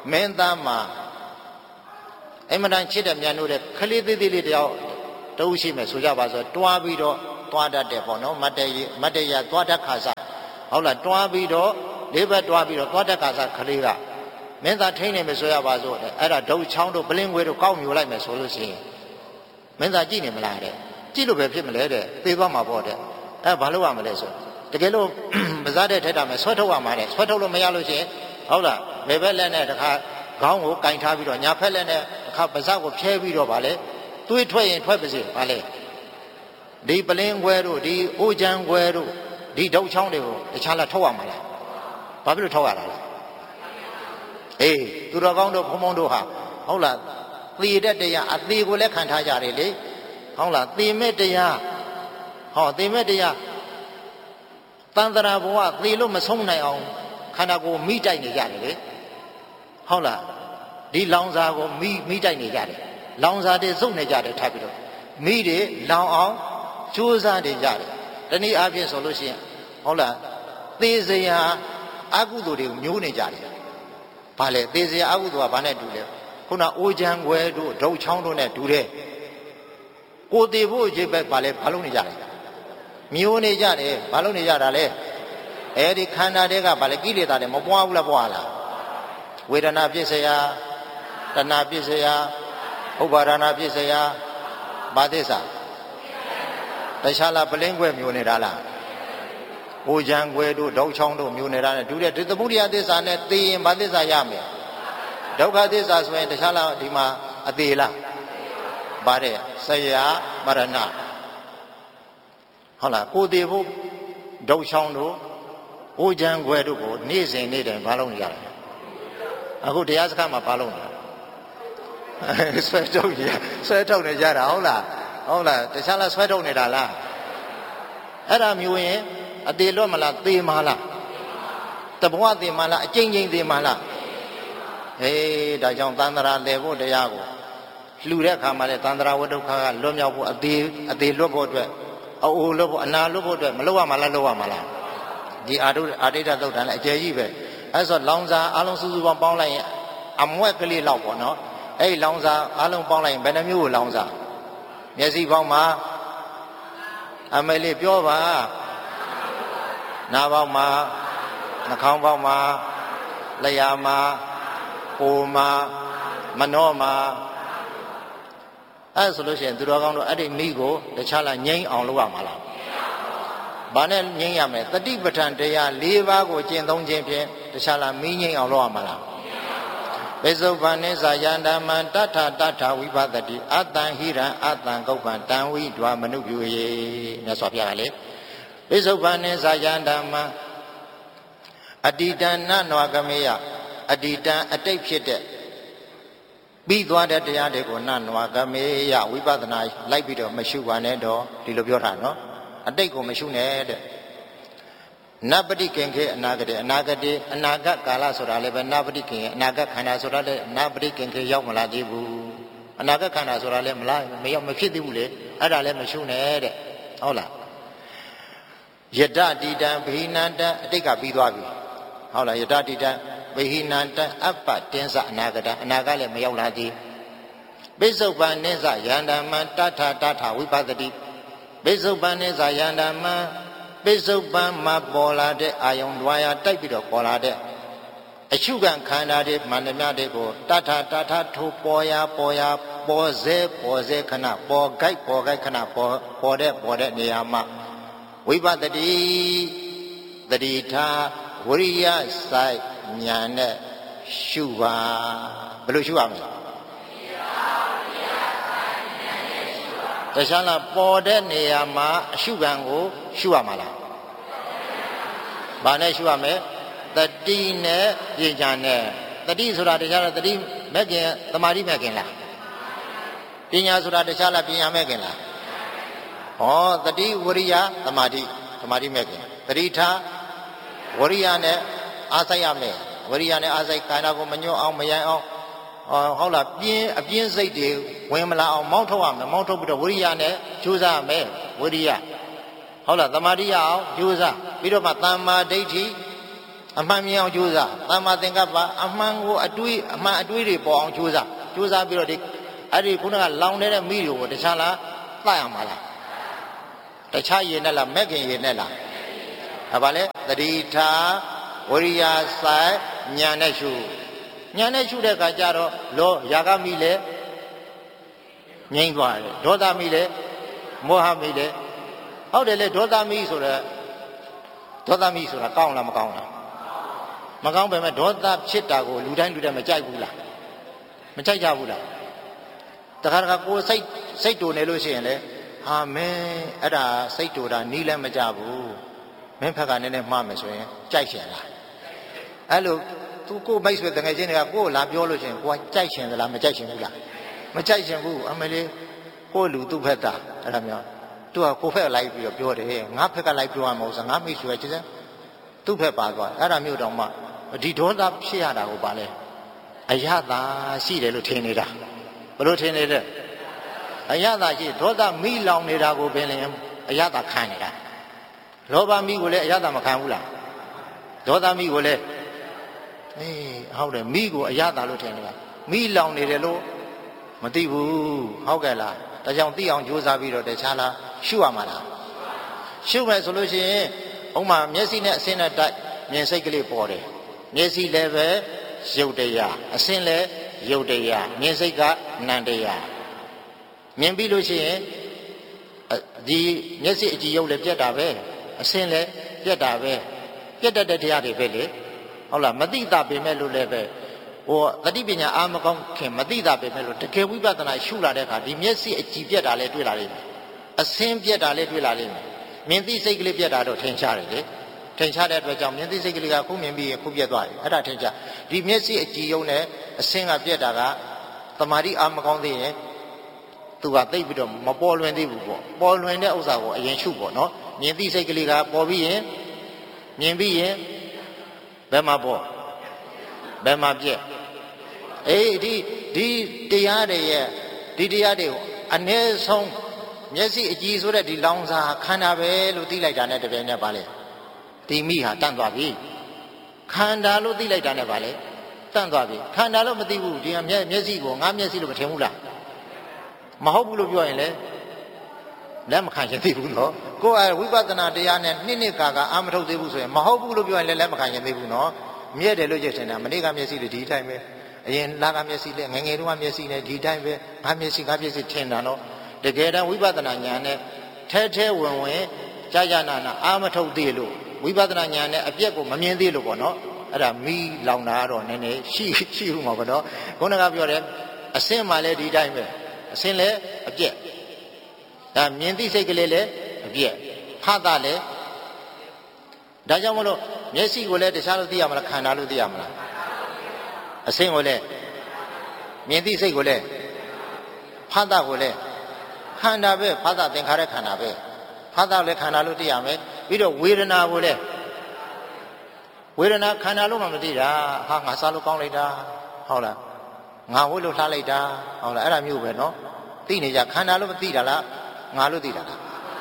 Speaker 1: မင်းသားမှာအမှန်တန်ချစ်တဲ့မြန်လို့တဲ့ခလေးသေးသေးလေးတယောက်တူရှိမယ်ဆိုကြပါဆိုတွားပြီးတော့တွားတတ်တယ်ပေါ့နော်မတ်တရတွားတတ်ခါစားဟုတ်လားတွားပြီးတော့လေးဘက်တွားပြီးတော့တွားတတ်ခါစားခလေးကမင်းသားထိန်းနေမယ်ဆိုရပါဆိုအဲ့ဒါဒုတ်ချောင်းတို့ပလင်းခွေတို့ကောက်မြူလိုက်မယ်ဆိုလို့ရှိရင်မင်းသားကြည့်နေမလားတဲ့ကြည့်လို့ပဲဖြစ်မလဲတဲ့သေသွားမှာပေါ့တဲ့အဲ့ဘာလို့ရမလဲဆိုတကယ်လို့မစားတဲ့ထက်တာမယ်ဆွဲထုတ်ရမှာတဲ့ဆွဲထုတ်လို့မရလို့ရှိရင်ဟုတ်လားဘယ်ဘက်လက်နဲ့တခါခေါင်းကိုကင်ထားပြီးတော့ညာဖက်လက်နဲ့တခါပါးစပ်ကိုဖြဲပြီးတော့ဗာလဲသွေးထွက်ရင်ထွက်ပါစေဗာလဲဒီပလင်းခွဲတို့ဒီအိုးချမ်းခွဲတို့ဒီဒုတ်ချောင်းတွေကိုတခြားလာထုတ်ရမှာလားဘာဖြစ်လို့ထုတ်ရတာလဲအေးသူတော်ကောင်းတို့ဘုံဘုံတို့ဟာဟုတ်လားသေတဲ့တရားအသေးကိုလည်းခံထားကြတယ်လေဟုတ်လားသေမဲ့တရားဟောသေမဲ့တရားတန်တရာဘဝသေလို့မဆုံးနိုင်အောင်ခန္ဓာကိုယ်မိတိုက်နေကြတယ်လေဟုတ်လားဒီလောင်စာကိုမိတိုက်နေကြတယ်လောင်စာတွေစုပ်နေကြတယ်ထပ်ပြီးတော့မိတွေလောင်အောင်ကြိုးစားနေကြတယ်တနည်းအားဖြင့်ဆိုလို့ရှိရင်ဟုတ်လားသေစရာအကုသိုလ်တွေကိုမျိုးနေကြတယ်ဘာလဲသေစရာအကုသိုလ်ကဘာနဲ့တူလဲခုနအိုးချမ်းခွဲတို့ဒုတ်ချောင်းတို့နဲ့တူတယ်ကိုယ်တည်ဖို့အခြေပဲဘာလဲဘာလို့နေကြလဲမျိုးနေကြတယ်ဘာလို့နေကြတာလဲအဲဒီခန္ဓာတွေကဘာလဲကိလေသာတွေမပွားဘူးလားပွားလားဝေဒနာဖြစ်เสียတဏှာဖြစ်เสียဥပါဒနာဖြစ်เสียဘာသစ္စာတခြားလားပလင်းခွဲမျိုးနေတာလားအိုချမ်းခွဲတို့ဒုတ်ချောင်းတို့မျိုးနေတာနဲ့တူတဲ့ဒီသမုဒိယသစ္စာနဲ့သိရင်ဘာသစ္စာရမယ်ဒုက္ခသစ္စာဆိုရင်တခြားလားဒီမှာအသေးလားဗါတဲ့ဆရာမရဏဟုတ်လားကိုသေးဖို့ဒုတ်ချောင်းတို့အိုချမ်းခွဲတို့ကိုနေ့စဉ်နေ့တိုင်းဘာလို့နေကြလဲအခုတရားစခန်းမှာဘာလို့လဲဆွဲထုတ်နေကြတာဟုတ်လားတခြားလားဆွဲထုတ်နေတာလားအဲ့ဒါမျိုးရင်အသေးလွတ်မလားသေမလားတဘဝသေမလားအကျဉ်းချင်းသေမလားဟေးဒါကြောင့်သန္တရာလဲဖို့တရားကိုလှူတဲ့အခါမှာလေသန္တရာဝတ္ထုခါကလွတ်မြောက်ဖို့အသေးလွတ်ဖို့အတွက်အိုလွတ်ဖို့အနာလွတ်ဖို့အတွက်မလုပ်ရမှာလားလုပ်ရမှာလားဒီအာတိတ္တသုတ်တန်လည်းအကျယ်ကြီးပဲအဲ့ဆိုလောင်စာအလုံးစုစုပေါင်းလိုက်ရင်အမွက်ကလေးလောက်ပေါ့နော်အဲ့လောင်စာအလုံးပေါင်းလိုက်ရင်ဘယ်နှမျိုးကိုလောင်စာမျက်စိပေါင်းမှာအမေလေးပြောပါနားပေါင်းမှာနှာခေါင်းပေါင်းမှာလျှာမှာကိုယ်မှာမနှောမှာအဲ့ဆိုလို့ရှိရင်သူတော်ကောင်းတို့အဲ့ဒီမိကိုတခြားလားငြိမ်းအောင်လုပ်ရမှာလားဘာနဲ့ငြိမ်းရမလဲတတိပဋ္ဌာန်တရား၄ပါးကိုကျင့်သုံးခြင်းဖြင့်တခြားလားမိငြိမ်းအောင်လုပ်ရမှာလားပိစုပ္ပန်နိသယန္တမံတထဝိပသတိအတံဟိရံအတံကုပ္ပံတံဝိဒွာမနုပြုယေမြတ်စွာဘုရားကလေပိစုပ္ပန်နိသယန္တမံအတ္တိတံနနဝကမေယအတ္တိတံအတိတ်ဖြစ်တဲ့ပြီးသွားတဲ့တရားတွေကိုနနဝကမေယဝိပဿနာလိုက်ပြီးတော့မရှုပါနဲ့တော့ဒီလိုပြောတာနော်အတိတ်ကိုမရှုနဲ့တဲ့နပတိကင်ခေအနာဂတေအနာဂတ်ကာလဆိုတာလည်းပဲနပတိကင်အနာဂတ်ခန္ဓာဆိုတာလည်းနပတိကင်ခေရောက်မလာသေးဘူးအနာဂတ်ခန္ဓာဆိုတာလည်းမဖြစ်သေးဘူးလေအဲ့ဒါလည်းမရှုနဲ့တဲ့ဟုတ်လားယတတိတံဘိနန္တအတိတ်ကပြီးသွားပြီဟုတ်လားယတတိတံဘိနန္တအပ္ပတင်းစအနာဂတအနာဂတ်လည်းမရောက်လာသေးပိစုပ္ပန်နိသယန္တမံတထဝိပသတိပိစုပ္ပန်နိသယန္တမံပိစုပ္ပန်မှာပေါ်လာတဲ့အာယုံတွားရတိုက်ပြီးတော့ပေါ်လာတဲ့အရှုခံခန္ဓာတွေမှန်သမျှတွေကိုတထထိုးပေါ်စေခဏပေါ်ကြိုက်ခဏပေါ်တဲ့နေရာမှာဝိပဿတိသတိထားဝိရိယစိုက်ဉာဏ်နဲ့ရှုပါဘယ်လိုရှုရမလဲတခြားလားပေါ်တဲ့နေရာမှာအရှုခံကိုရှုရမှာလားဘာနဲ့ရှုရမလဲတတိနဲ့ပညာနဲ့တတိဆိုတာတခြားလားတတိမဲ့ခင်သမာဓိမဲ့ခင်လားပညာဆိုတာတခြားလားပညာမဲ့ခင်လားဟောတတိဝရိယသမာဓိမဲ့ခင်တတိထားဝရိယနဲ့အားစိုက်ရမယ်ဝရိယနဲ့အားစိုက်ခန္ဓာကိုမညှို့အောင်မယိုင်အောင်ဟုတ်လားအပြင်းစိတ်တွေဝင်မလာအောင်မောင်းထုတ်ရမယ်မောင်းထုတ်ပြီးတော့ဝရိယနဲ့ကြိုးစားရမယ်ဝရိယဟုတ်လားသမာဓိရအောင်ကြိုးစားပြီးတော့မှသမ္မာဒိဋ္ဌိအမှန်မြင်အောင်ကြိုးစားသမ္မာသင်္ကပ္ပအမှန်ကိုအမှန်အတွေးတွေပေါ်အောင်ကြိုးစားပြီးတော့ဒီအဲ့ဒီခုနကလောင်နေတဲ့မိတွေကိုတခြားလားသတ်ရမှာလားတခြားရည်နဲ့လားမဲ့ခင်ရည်နဲ့လားဒါပါလေသတိထားဝရိယစိုက်ညာနဲ့ရှုတဲ့အခါကျတော့လောရာဂမိလည်းငြိမ့်သွားတယ်ဒေါသမိလည်းမောဟမိလည်းဟုတ်တယ်လေဒေါသမိဆိုတာကောင်းလားမကောင်းလားမကောင်းပဲမဲ့ဒေါသဖြစ်တာကိုလူတိုင်းမကြိုက်ဘူးလားမကြိုက်ကြဘူးလားတခါကိုစိတ်တူနေလို့ရှိရင်လေဟာမင်းအဲ့ဒါစိတ်တူတာနီးလည်းမကြဘူးမင်းဖက်ကနည်းနည်းမှားမယ်ဆိုရင်ကြိုက်ရှင်လားအဲ့လိုသူကိုမိတ်ဆွေတငယ်ချင်းတွေကကိုယ်လာပြောလို့ရှိရင်ကိုကကြိုက်ရှင်သလားမကြိုက်ရှင်ဘူးလားမကြိုက်ရှင်ဘူးအမလေးကိုလူသူ့ဖက်တာအဲ့ဒါမျိုးသူကကိုဖက်လိုက်ပြီးတော့ပြောတယ်ငါဖက်ကလိုက်ပြောရမှာမဟုတ်စငါမိတ်ဆွေကကျစသူ့ဖက်ပါသွားအဲ့ဒါမျိုးတောင်မှဒီဒေါသဖြစ်ရတာကိုပါလဲအယတာရှိတယ်လို့ထင်နေတာဘယ်လိုထင်နေလဲအယတာရှိဒေါသမိလောင်နေတာကိုပင်လင်အယတာခံနေတာလောဘမိကိုလည်းအယတာမခံဘူးလားဒေါသမိကိုလည်းဟုတ်တယ်မိကိုအယတာလို့ထင်နေတာမိလောင်နေတယ်လို့မသိဘူးဟုတ်ကဲ့လားဒါကြောင့်သိအောင်ကြိုးစားပြီးတော့တခြားလားရှုရမှာလားရှုမယ်ဆိုလို့ရှိရင်ဥမာမျက်စိနဲ့အစင်းနဲ့တိုက်မြင်စိတ်ကလေးပေါ်တယ်မျက်စိလည်းပဲရုပ်တရားအစင်းလည်းရုပ်တရားမြင်စိတ်ကနံတရားမြင်ပြီးလို့ရှိရင်ဒီမျက်စိအကြည့်ရုပ်လည်းပြတ်တာပဲအစင်းလည်းပြတ်တာပဲပြတ်တတ်တဲ့တရားတွေပဲလေဟုတ်လားမသိတာပေမဲ့လို့လည်းပဲဟိုသတိပညာအာမကောင်းခင်မသိတာပေမဲ့လို့တကယ်ဝိပဿနာရှုလာတဲ့အခါဒီမျက်စိအကြည့်ပြတ်တာလည်းတွေ့လာလိမ့်မယ်အစင်းပြတ်တာလည်းတွေ့လာလိမ့်မယ်မြင်သိစိတ်ကလေးပြတ်တာတော့ထင်ရှားတယ်လေထင်ရှားတဲ့အတွက်ကြောင့်မြင်သိစိတ်ကလေးကခုမြင်ပြီးခုပြတ်သွားတယ်အဲ့ဒါထင်ရှားဒီမျက်စိအကြည့်ယုံနဲ့အစင်းကပြတ်တာကသမာဓိအာမကောင်းသေးရင်သူကသိပြီးတော့မပေါ်လွင်သေးဘူးပေါ့ပေါ်လွင်တဲ့ဥစ္စာကိုအရင်ရှုပေါ့နော်မြင်သိစိတ်ကလေးကပေါ်ပြီးရင်မြင်ပြီးရင်ဘယ်မှာပေါ်ဘယ်မှာပြက်ဒီတရားတွေရဲ့ဒီတရားတွေကိုအ ਨੇ ဆုံးမျက်စိအကြည့်ဆိုတဲ့ဒီလောင်စာခန္ဓာပဲလို့သိလိုက်တာနဲ့တပြိုင်နက်ပါလေဒီမိဟာတန့်သွားပြီခန္ဓာလို့သိလိုက်တာနဲ့ပါလေတန့်သွားပြီခန္ဓာလို့မသိဘူးဒီမျက်စိကိုငါမျက်စိလို့မထင်ဘူးလားမဟုတ်ဘူးလို့ပြောရင်လေလက်မခံရင်သိဘူးနော်ကိုယ်ဝိပဿနာတရားနဲ့နှစ်ကာအာမထုတ်သေးဘူးဆိုရင်မဟုတ်ဘူးလို့ပြောရင်လည်းလက်မခံရင်သိဘူးနော်မြဲတယ်လို့ကြည့်ထင်တာမနေ့ကမျက်စိတွေဒီတိုင်းပဲအရင်လာကမျက်စိနဲ့ငငယ်တုန်းကမျက်စိနဲ့ဒီတိုင်းပဲငါမျက်စိထင်တာနော်တကယ်တမ်းဝိပဿနာဉာဏ်နဲ့ထဲဝင်ကြာနာအာမထုတ်သေးလို့ဝိပဿနာဉာဏ်နဲ့အပြက်ကိုမမြင်သေးလို့ပေါ့နော်အဲ့ဒါမီးလောင်တာတော့နည်းနည်းရှိဦးမှာပေါ့နော်ခုနကပြောတယ်အစင်းမှလည်းဒီတိုင်းပဲအစင်းလည်းအပြက်ဒါမြင်သိစိတ်ကလေးလည်းအပြက်ဖတ်တာလည်းဒါကြောင့်မလို့မျက်စိကိုလည်းတခြားလို့သိရမလားခန္ဓာလို့သိရမလားအစင်းကိုလည်းမြင်သိစိတ်ကိုလည်းဖတ်တာကိုလည်းခန္ဓာပဲဖတ်တာသင်္ခါရခန္ဓာပဲဖတ်တာလည်းခန္ဓာလို့သိရမယ်ပြီးတော့ဝေဒနာကိုလည်းဝေဒနာခန္ဓာလို့မှမသိတာဟာငါစားလို့ကောင်းလိုက်တာဟုတ်လားငါဝိလို့လှလိုက်တာဟုတ်လားအဲ့ဒါမျိုးပဲနော်သိနေကြခန္ဓာလို့မသိတာလားငါလို့သိတာလား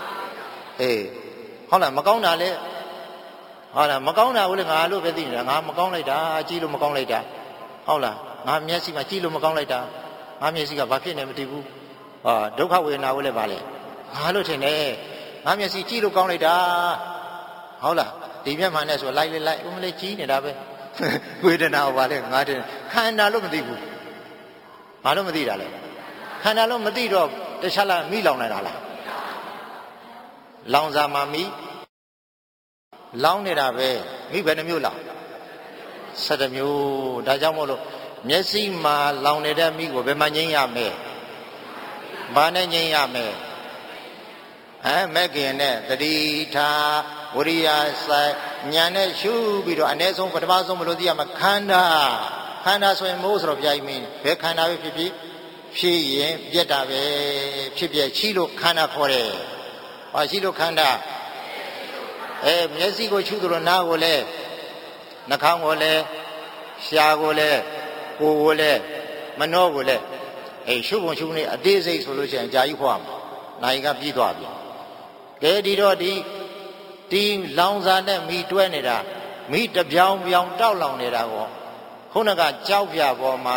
Speaker 1: ဟုတ်လားမကောင်းတာလေဟုတ်လားမကောင်းတာကိုလည်းငါလို့ပဲသိနေတာငါမကောင်းလိုက်တာကြည့်လို့မကောင်းလိုက်တာဟုတ်လားငါမျက်စိမှာကြည့်လို့မကောင်းလိုက်တာငါမျက်စိကဘာဖြစ်နေမသိဘူးဒုက္ခဝေဒနာကိုလည်းပါလေငါလို့ထင်တယ်ငါမျက်စိကြည့်လို့ကောင်းလိုက်တာဟုတ်လားဒီမျက်မှန်နဲ့ဆိုလိုက်ဦးမလေးကြီးနေတာပဲဝေဒနာကိုပါလေငါတင်ခန္ဓာလို့မသိဘူးငါလို့မသိတာလေခန္ဓာလို့မသိတော့တခြားလားမိလောင်နေတာလားလောင်စာမှာမိလောင်နေတာပဲမိဘယ်နှမျိုးလား17မျိုးဒါကြောင့်မို့လို့မျက်စိမှာလောင်နေတဲ့မိကိုဘယ်မှာငြိမ်းရမလဲဘာနဲ့ငြိမ်းရမလဲမဲ့ခင်နဲ့တတိထားဝရိယစိုက်ညာနဲ့ရှုပြီးတော့အ ਨੇ ဆုံးပထမဆုံးမလို့သိရမှာခန္ဓာဆိုရင်မိုးဆိုတော့ပြိုင်မင်းဘယ်ခန္ဓာပဲဖြစ်ရင်ပြက်တာပဲဖြစ်ပြရှိလို့ခန္ဓာခေါ်တယ်ဟာရှိလို့ခန္ဓာမျက်စိကိုရှုသလိုနားကိုလည်းနှာခေါင်းကိုလည်းရှားကိုလည်းကိုယ်ကိုလည်းမနှောကိုလည်းရှုပုံရှုနေအသေးစိတ်ဆိုလို့ရှိရင်အကြာကြီးခေါ်မှာနိုင်ကပြီးသွားပြီကဲဒီတော့ဒီလောင်စာနဲ့မိတွဲနေတာမိတပြောင်ပြောင်တောက်လောင်နေတာကိုခုနကကြောက်ပြပေါ်မှာ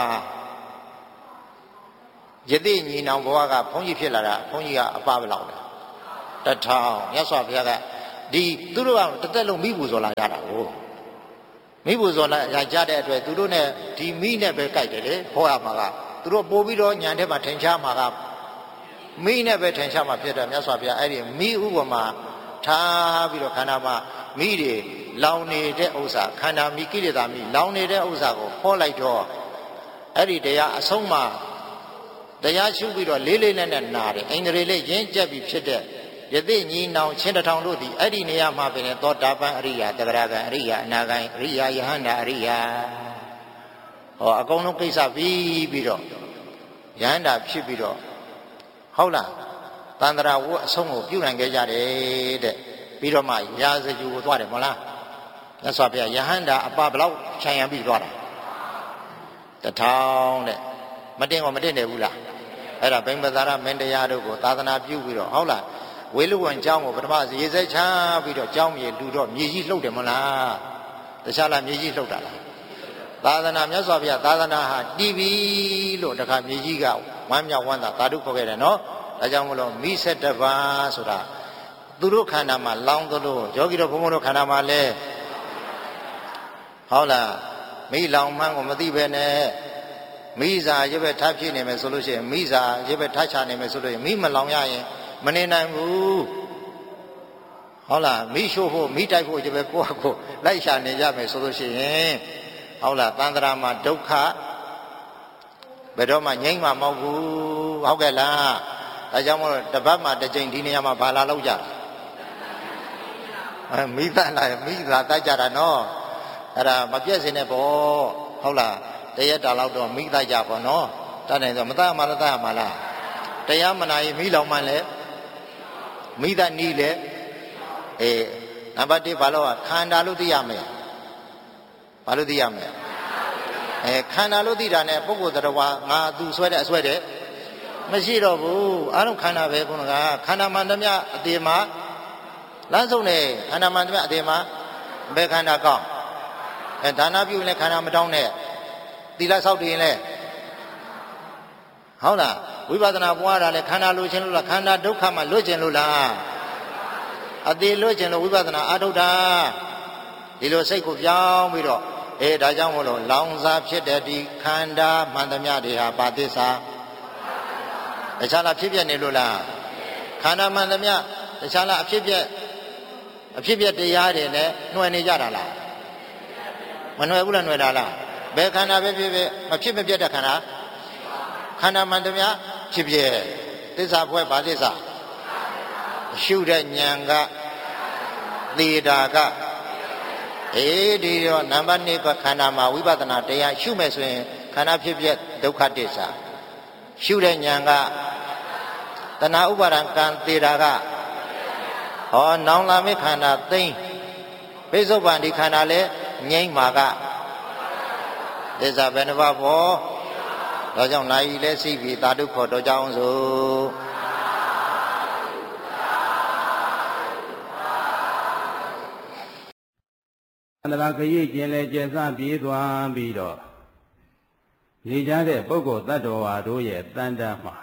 Speaker 1: ယသိညီနောင်ဘဝကဘုန်းကြီးဖြစ်လာတာဘုန်းကြီးကအပဘယ်လောက်လဲ1000မြတ်စွာဘုရားကဒီသူတို့ကတစ်သက်လုံးမိဘူးဆိုလာကြတာကိုမိဘူးဆိုလာကြတဲ့အတွက်သူတို့ ਨੇ ဒီမိနဲ့ပဲကြိုက်တယ်လေဟောရမှာကသူတို့ပို့ပြီးတော့ညာထဲမှာထင်ရှားမှာကမိနဲ့ပဲထင်ရှားမှာဖြစ်တယ်မြတ်စွာဘုရားအဲ့ဒီမိဥပမာထားပြီးတော့ခန္ဓာမှာမိတွေလောင်နေတဲ့ဥစ္စာခန္ဓာမိကိလေသာမိလောင်နေတဲ့ဥစ္စာကိုဟောလိုက်တော့အဲ့ဒီတရားအဆုံးမှာတရားရှုပြီးတော့လေးလေးနက်နက်နာတယ်အိန္ဒြေလေးရင်းကျက်ပြီးဖြစ်တဲ့ယသိညီနောင်ချင်းတထောင်တို့သည်အဲ့ဒီနေရာမှာပင်သောတာပန်အရိယာတဂရကံအရိယာအနာဂံအရိယာယဟန္တာအရိယာဟောအကုန်လုံးကိစ္စပြီးတော့ယဟန္တာဖြစ်ပြီးတော့ဟုတ်လားတန္တရာဝအဆုံးကိုပြုနိုင်ခဲ့ကြတယ်တဲ့ပြီးတော့မှရာဇဂျူကိုသွားတယ်မဟုတ်လားမြတ်စွာဘုရားယဟန္တာအပဘလောက်ခြံရံပြီးသွားတာ1000တဲ့မတင်ကောမတင်တယ်ဘူးလားအဲ့ဒါဗိမ္ပသာရမင်းတရားတို့ကိုသာသနာပြုပြီးတော့ဟုတ်လားဝေလူဝန်ကျောင်းကိုပထမရေစက်ချပြီးတော့ကျောင်းမြေလူတော့မြေကြီးလှုပ်တယ်မလားတခြားလားမြေကြီးလှုပ်တာလားသာသနာမြတ်စွာဘုရားသာသနာဟာတည်ပြီလို့တခါမြေကြီးကဝမ်းမြောက်ဝမ်းသာသာဓုခေါ်ခဲ့တယ်နော်ဒါကြောင့်မလို့မိ7ပါးဆိုတာသူတို့ခန္ဓာမှာလောင်းသလိုယောဂီတို့ဘုံဘုံတို့ခန္ဓာမှာလဲဟုတ်လားမိလောင်မှန်းကိုမသိပဲနဲ့မိစာရွက်ပဲထားဖြစ်နေမယ်ဆိုလို့ရှိရင်မိစာရွက်ပဲထားချနေမယ်ဆိုလို့ရှိရင်မိမလောင်ရရင်မနေနိုင်ဘူးဟုတ်လားမိရှို့ဖို့မိတိုက်ဖို့ရွက်ပဲကိုယ့်အကိုလိုက်ရှာနေကြမယ်ဆိုလို့ရှိရင်ဟုတ်လားတန္တရာမှာဒုက္ခဘယ်တော့မှငြိမ်းမှာမဟုတ်ဘူးဟုတ်ကဲ့လားဒါကြောင့်မို့တပတ်မှတစ်ကြိမ်ဒီနေရာမှာဘာလာလောက်ကြတာမိသားလာမိသားတိုက်ကြတာနော်အဲ့ဒါမပြည့်စင်တဲ့ဘောဟုတ်လားတရက်တာလောက်တော့မိတိုက်ကြပေါ့နော်တတ်နိုင်ဆိုမသားမှလည်းသားမှလားတရားမနာရင်မိလောင်မှလည်းမိသားနီးလေနံပါတ်1ဘာလို့ခန္ဓာလို့သိရမယ်ဘာလို့သိရမလဲခန္ဓာလို့သိတာနဲ့ပုဂ္ဂိုလ်တရားငါသူဆွဲတဲ့အဆွဲတဲ့မရှိတော့ဘူးအားလုံးခန္ဓာပဲခုနကခန္ဓာမှန်သမျှအတေမှာလမ်းဆုံးနေခန္ဓာမှန်သမျှအတေမှာဘယ်ခန္ဓာကောင်းဒါနပြုရင်လည်းခန္ဓာမတောင်းနဲ့သီလဆောက်တည်ရင်လည်းဟုတ်လားဝိပဿနာပွားတာလည်းခန္ဓာလိုချင်လို့လားခန္ဓာဒုက္ခမှလွတ်ချင်လို့လားအသေးလွတ်ချင်လို့ဝိပဿနာအာထုတ်တာဒီလိုစိတ်ကိုပြောင်းပြီးတော့ဒါကြောင့်မို့လို့လောင်စားဖြစ်တဲ့ဒီခန္ဓာမှန်သမျှတွေဟာပါသစ္စာတခြားလားဖြစ်ပြနေလို့လားခန္ဓာမှန်သမျှတခြားလားအဖြစ်ပြတရားတွေနဲ့နှွယ်နေကြတာလားမနှွယ်ဘူးလားနှွယ်တာလားဘယ်ခန္ဓာပဲဖြစ်ဖြစ်မဖြစ်မပြတ်တဲ့ခန္ဓာခန္ဓာမှန်သမျှဖြစ်ပြသစ္စာဘွဲ့ပါသစ္စာရှုတဲ့ဉာဏ်ကသေတာကဒီတော့နံပါတ်2ကခန္ဓာမှာဝိပဿနာတရားရှုမယ်ဆိုရင်ခန္ဓာဖြစ်ပြဒုက္ခသစ္စာရှုတဲ့ဉာဏ်ကတဏှာဥပါဒံကံသေတာကနောင်လာမယ့်ခန္ဓာသိမ့်ပိဿုပန်ဒီခန္ဓာလဲငြိမ့်မှာကသစ္စာဘယ်နှပါးပေါ်ဒါကြောင့်နာယီလဲစိတ်ပြီးသာဓုခေါ်တော့ကြအောင်စို့
Speaker 2: န္တရာခရီးကျင်လေကျဆပြေးသွားပြီးတော့နေကြတဲ့ပုဂ္ဂိုလ်တ attva တို့ရဲ့တန်တမှာ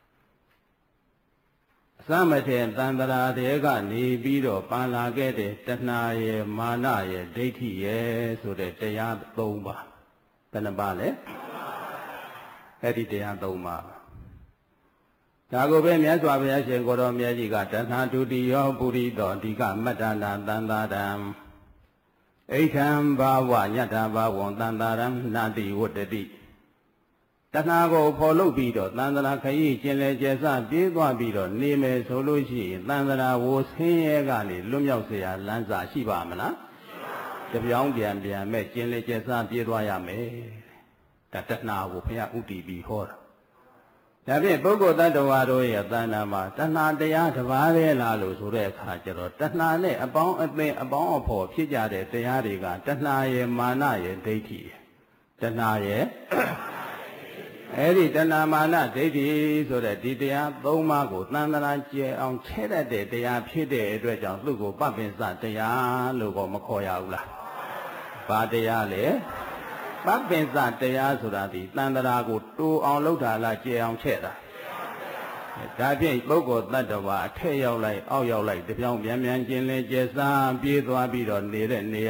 Speaker 2: အစမထေတန္တရာတွေကနေပြီးတော့ပန်လာခဲ့တဲ့တဏှာရဲ့မာနရဲ့ဒိဋ္ဌိရဲ့ဆိုတဲ့တရား3ပါးဘယ်နှပါလဲအဲ့ဒီတရား3ပါးဒါကိုပဲမြတ်စွာဘုရားရှင်ကိုရောမြတ်ကြီးကတဏှာဒုတိယောပုရိသောအဓိကမတ္တနာတန္တာရံဣဋ္ဌံဘာဝညတ္ထဘာဝံတန္တာရံနာတိဝတ္တတိတဏှာကိုဖော်လုပ်ပြီးတော့တန္တရာခရီးကျင်လေကျဆပြေးသွားပြီးတော့နေမယ်ဆိုလို့ရှိရင်တန္တရာဝဆင်းရဲကနေလွတ်မြောက်เสียလမ်းစာရှိပါမလားတပြောင်းပြန်မဲ့ကျင်လေကျဆပြေးသွားရမယ်ဒါတဏှာကိုဘုရားဥတည်ပြီးဟောတာဒါဖြင့်ပုဂ္ဂိုလ်တ attva တို့ရဲ့တဏ္ဍာမှာတဏှာတရားတစ်ပါးပဲလားလို့ဆိုတဲ့အခါကျတော့တဏှာနဲ့အပေါင်းအသင်းအပေါင်းအဖော်ဖြစ်ကြတဲ့တရားတွေကတဏှာရဲ့မာနရဲ့ဒိဋ္ဌိတဏှာရဲ့အဲ့ဒီတဏှာမာနဒိဋ္ဌိဆိုတဲ့ဒီတရား3ပါးကိုသန္တရာကျဲအောင်ထဲတတ်တဲ့တရားဖြစ်တဲ့အတွက်ကြောင့်သူ့ကိုပပ္ပင်စတရားလို့ក៏မခေါ်ရဘူးလားဘာတရားလဲပပင်စတရားဆိုတာဒီတန်တရာကိုတူအောင်လုပ်တာလားကျေအောင်ချဲ့တာဒါဖြင့်ပုဂ္ဂိုလ်တ attva အထက်ရောက်လိုက်အောက်ရောက်လိုက်တပြောင်ပြန်ပြန်ကျင်လဲကျဲစားပြေးသွားပြီးတော့နေတဲ့နေ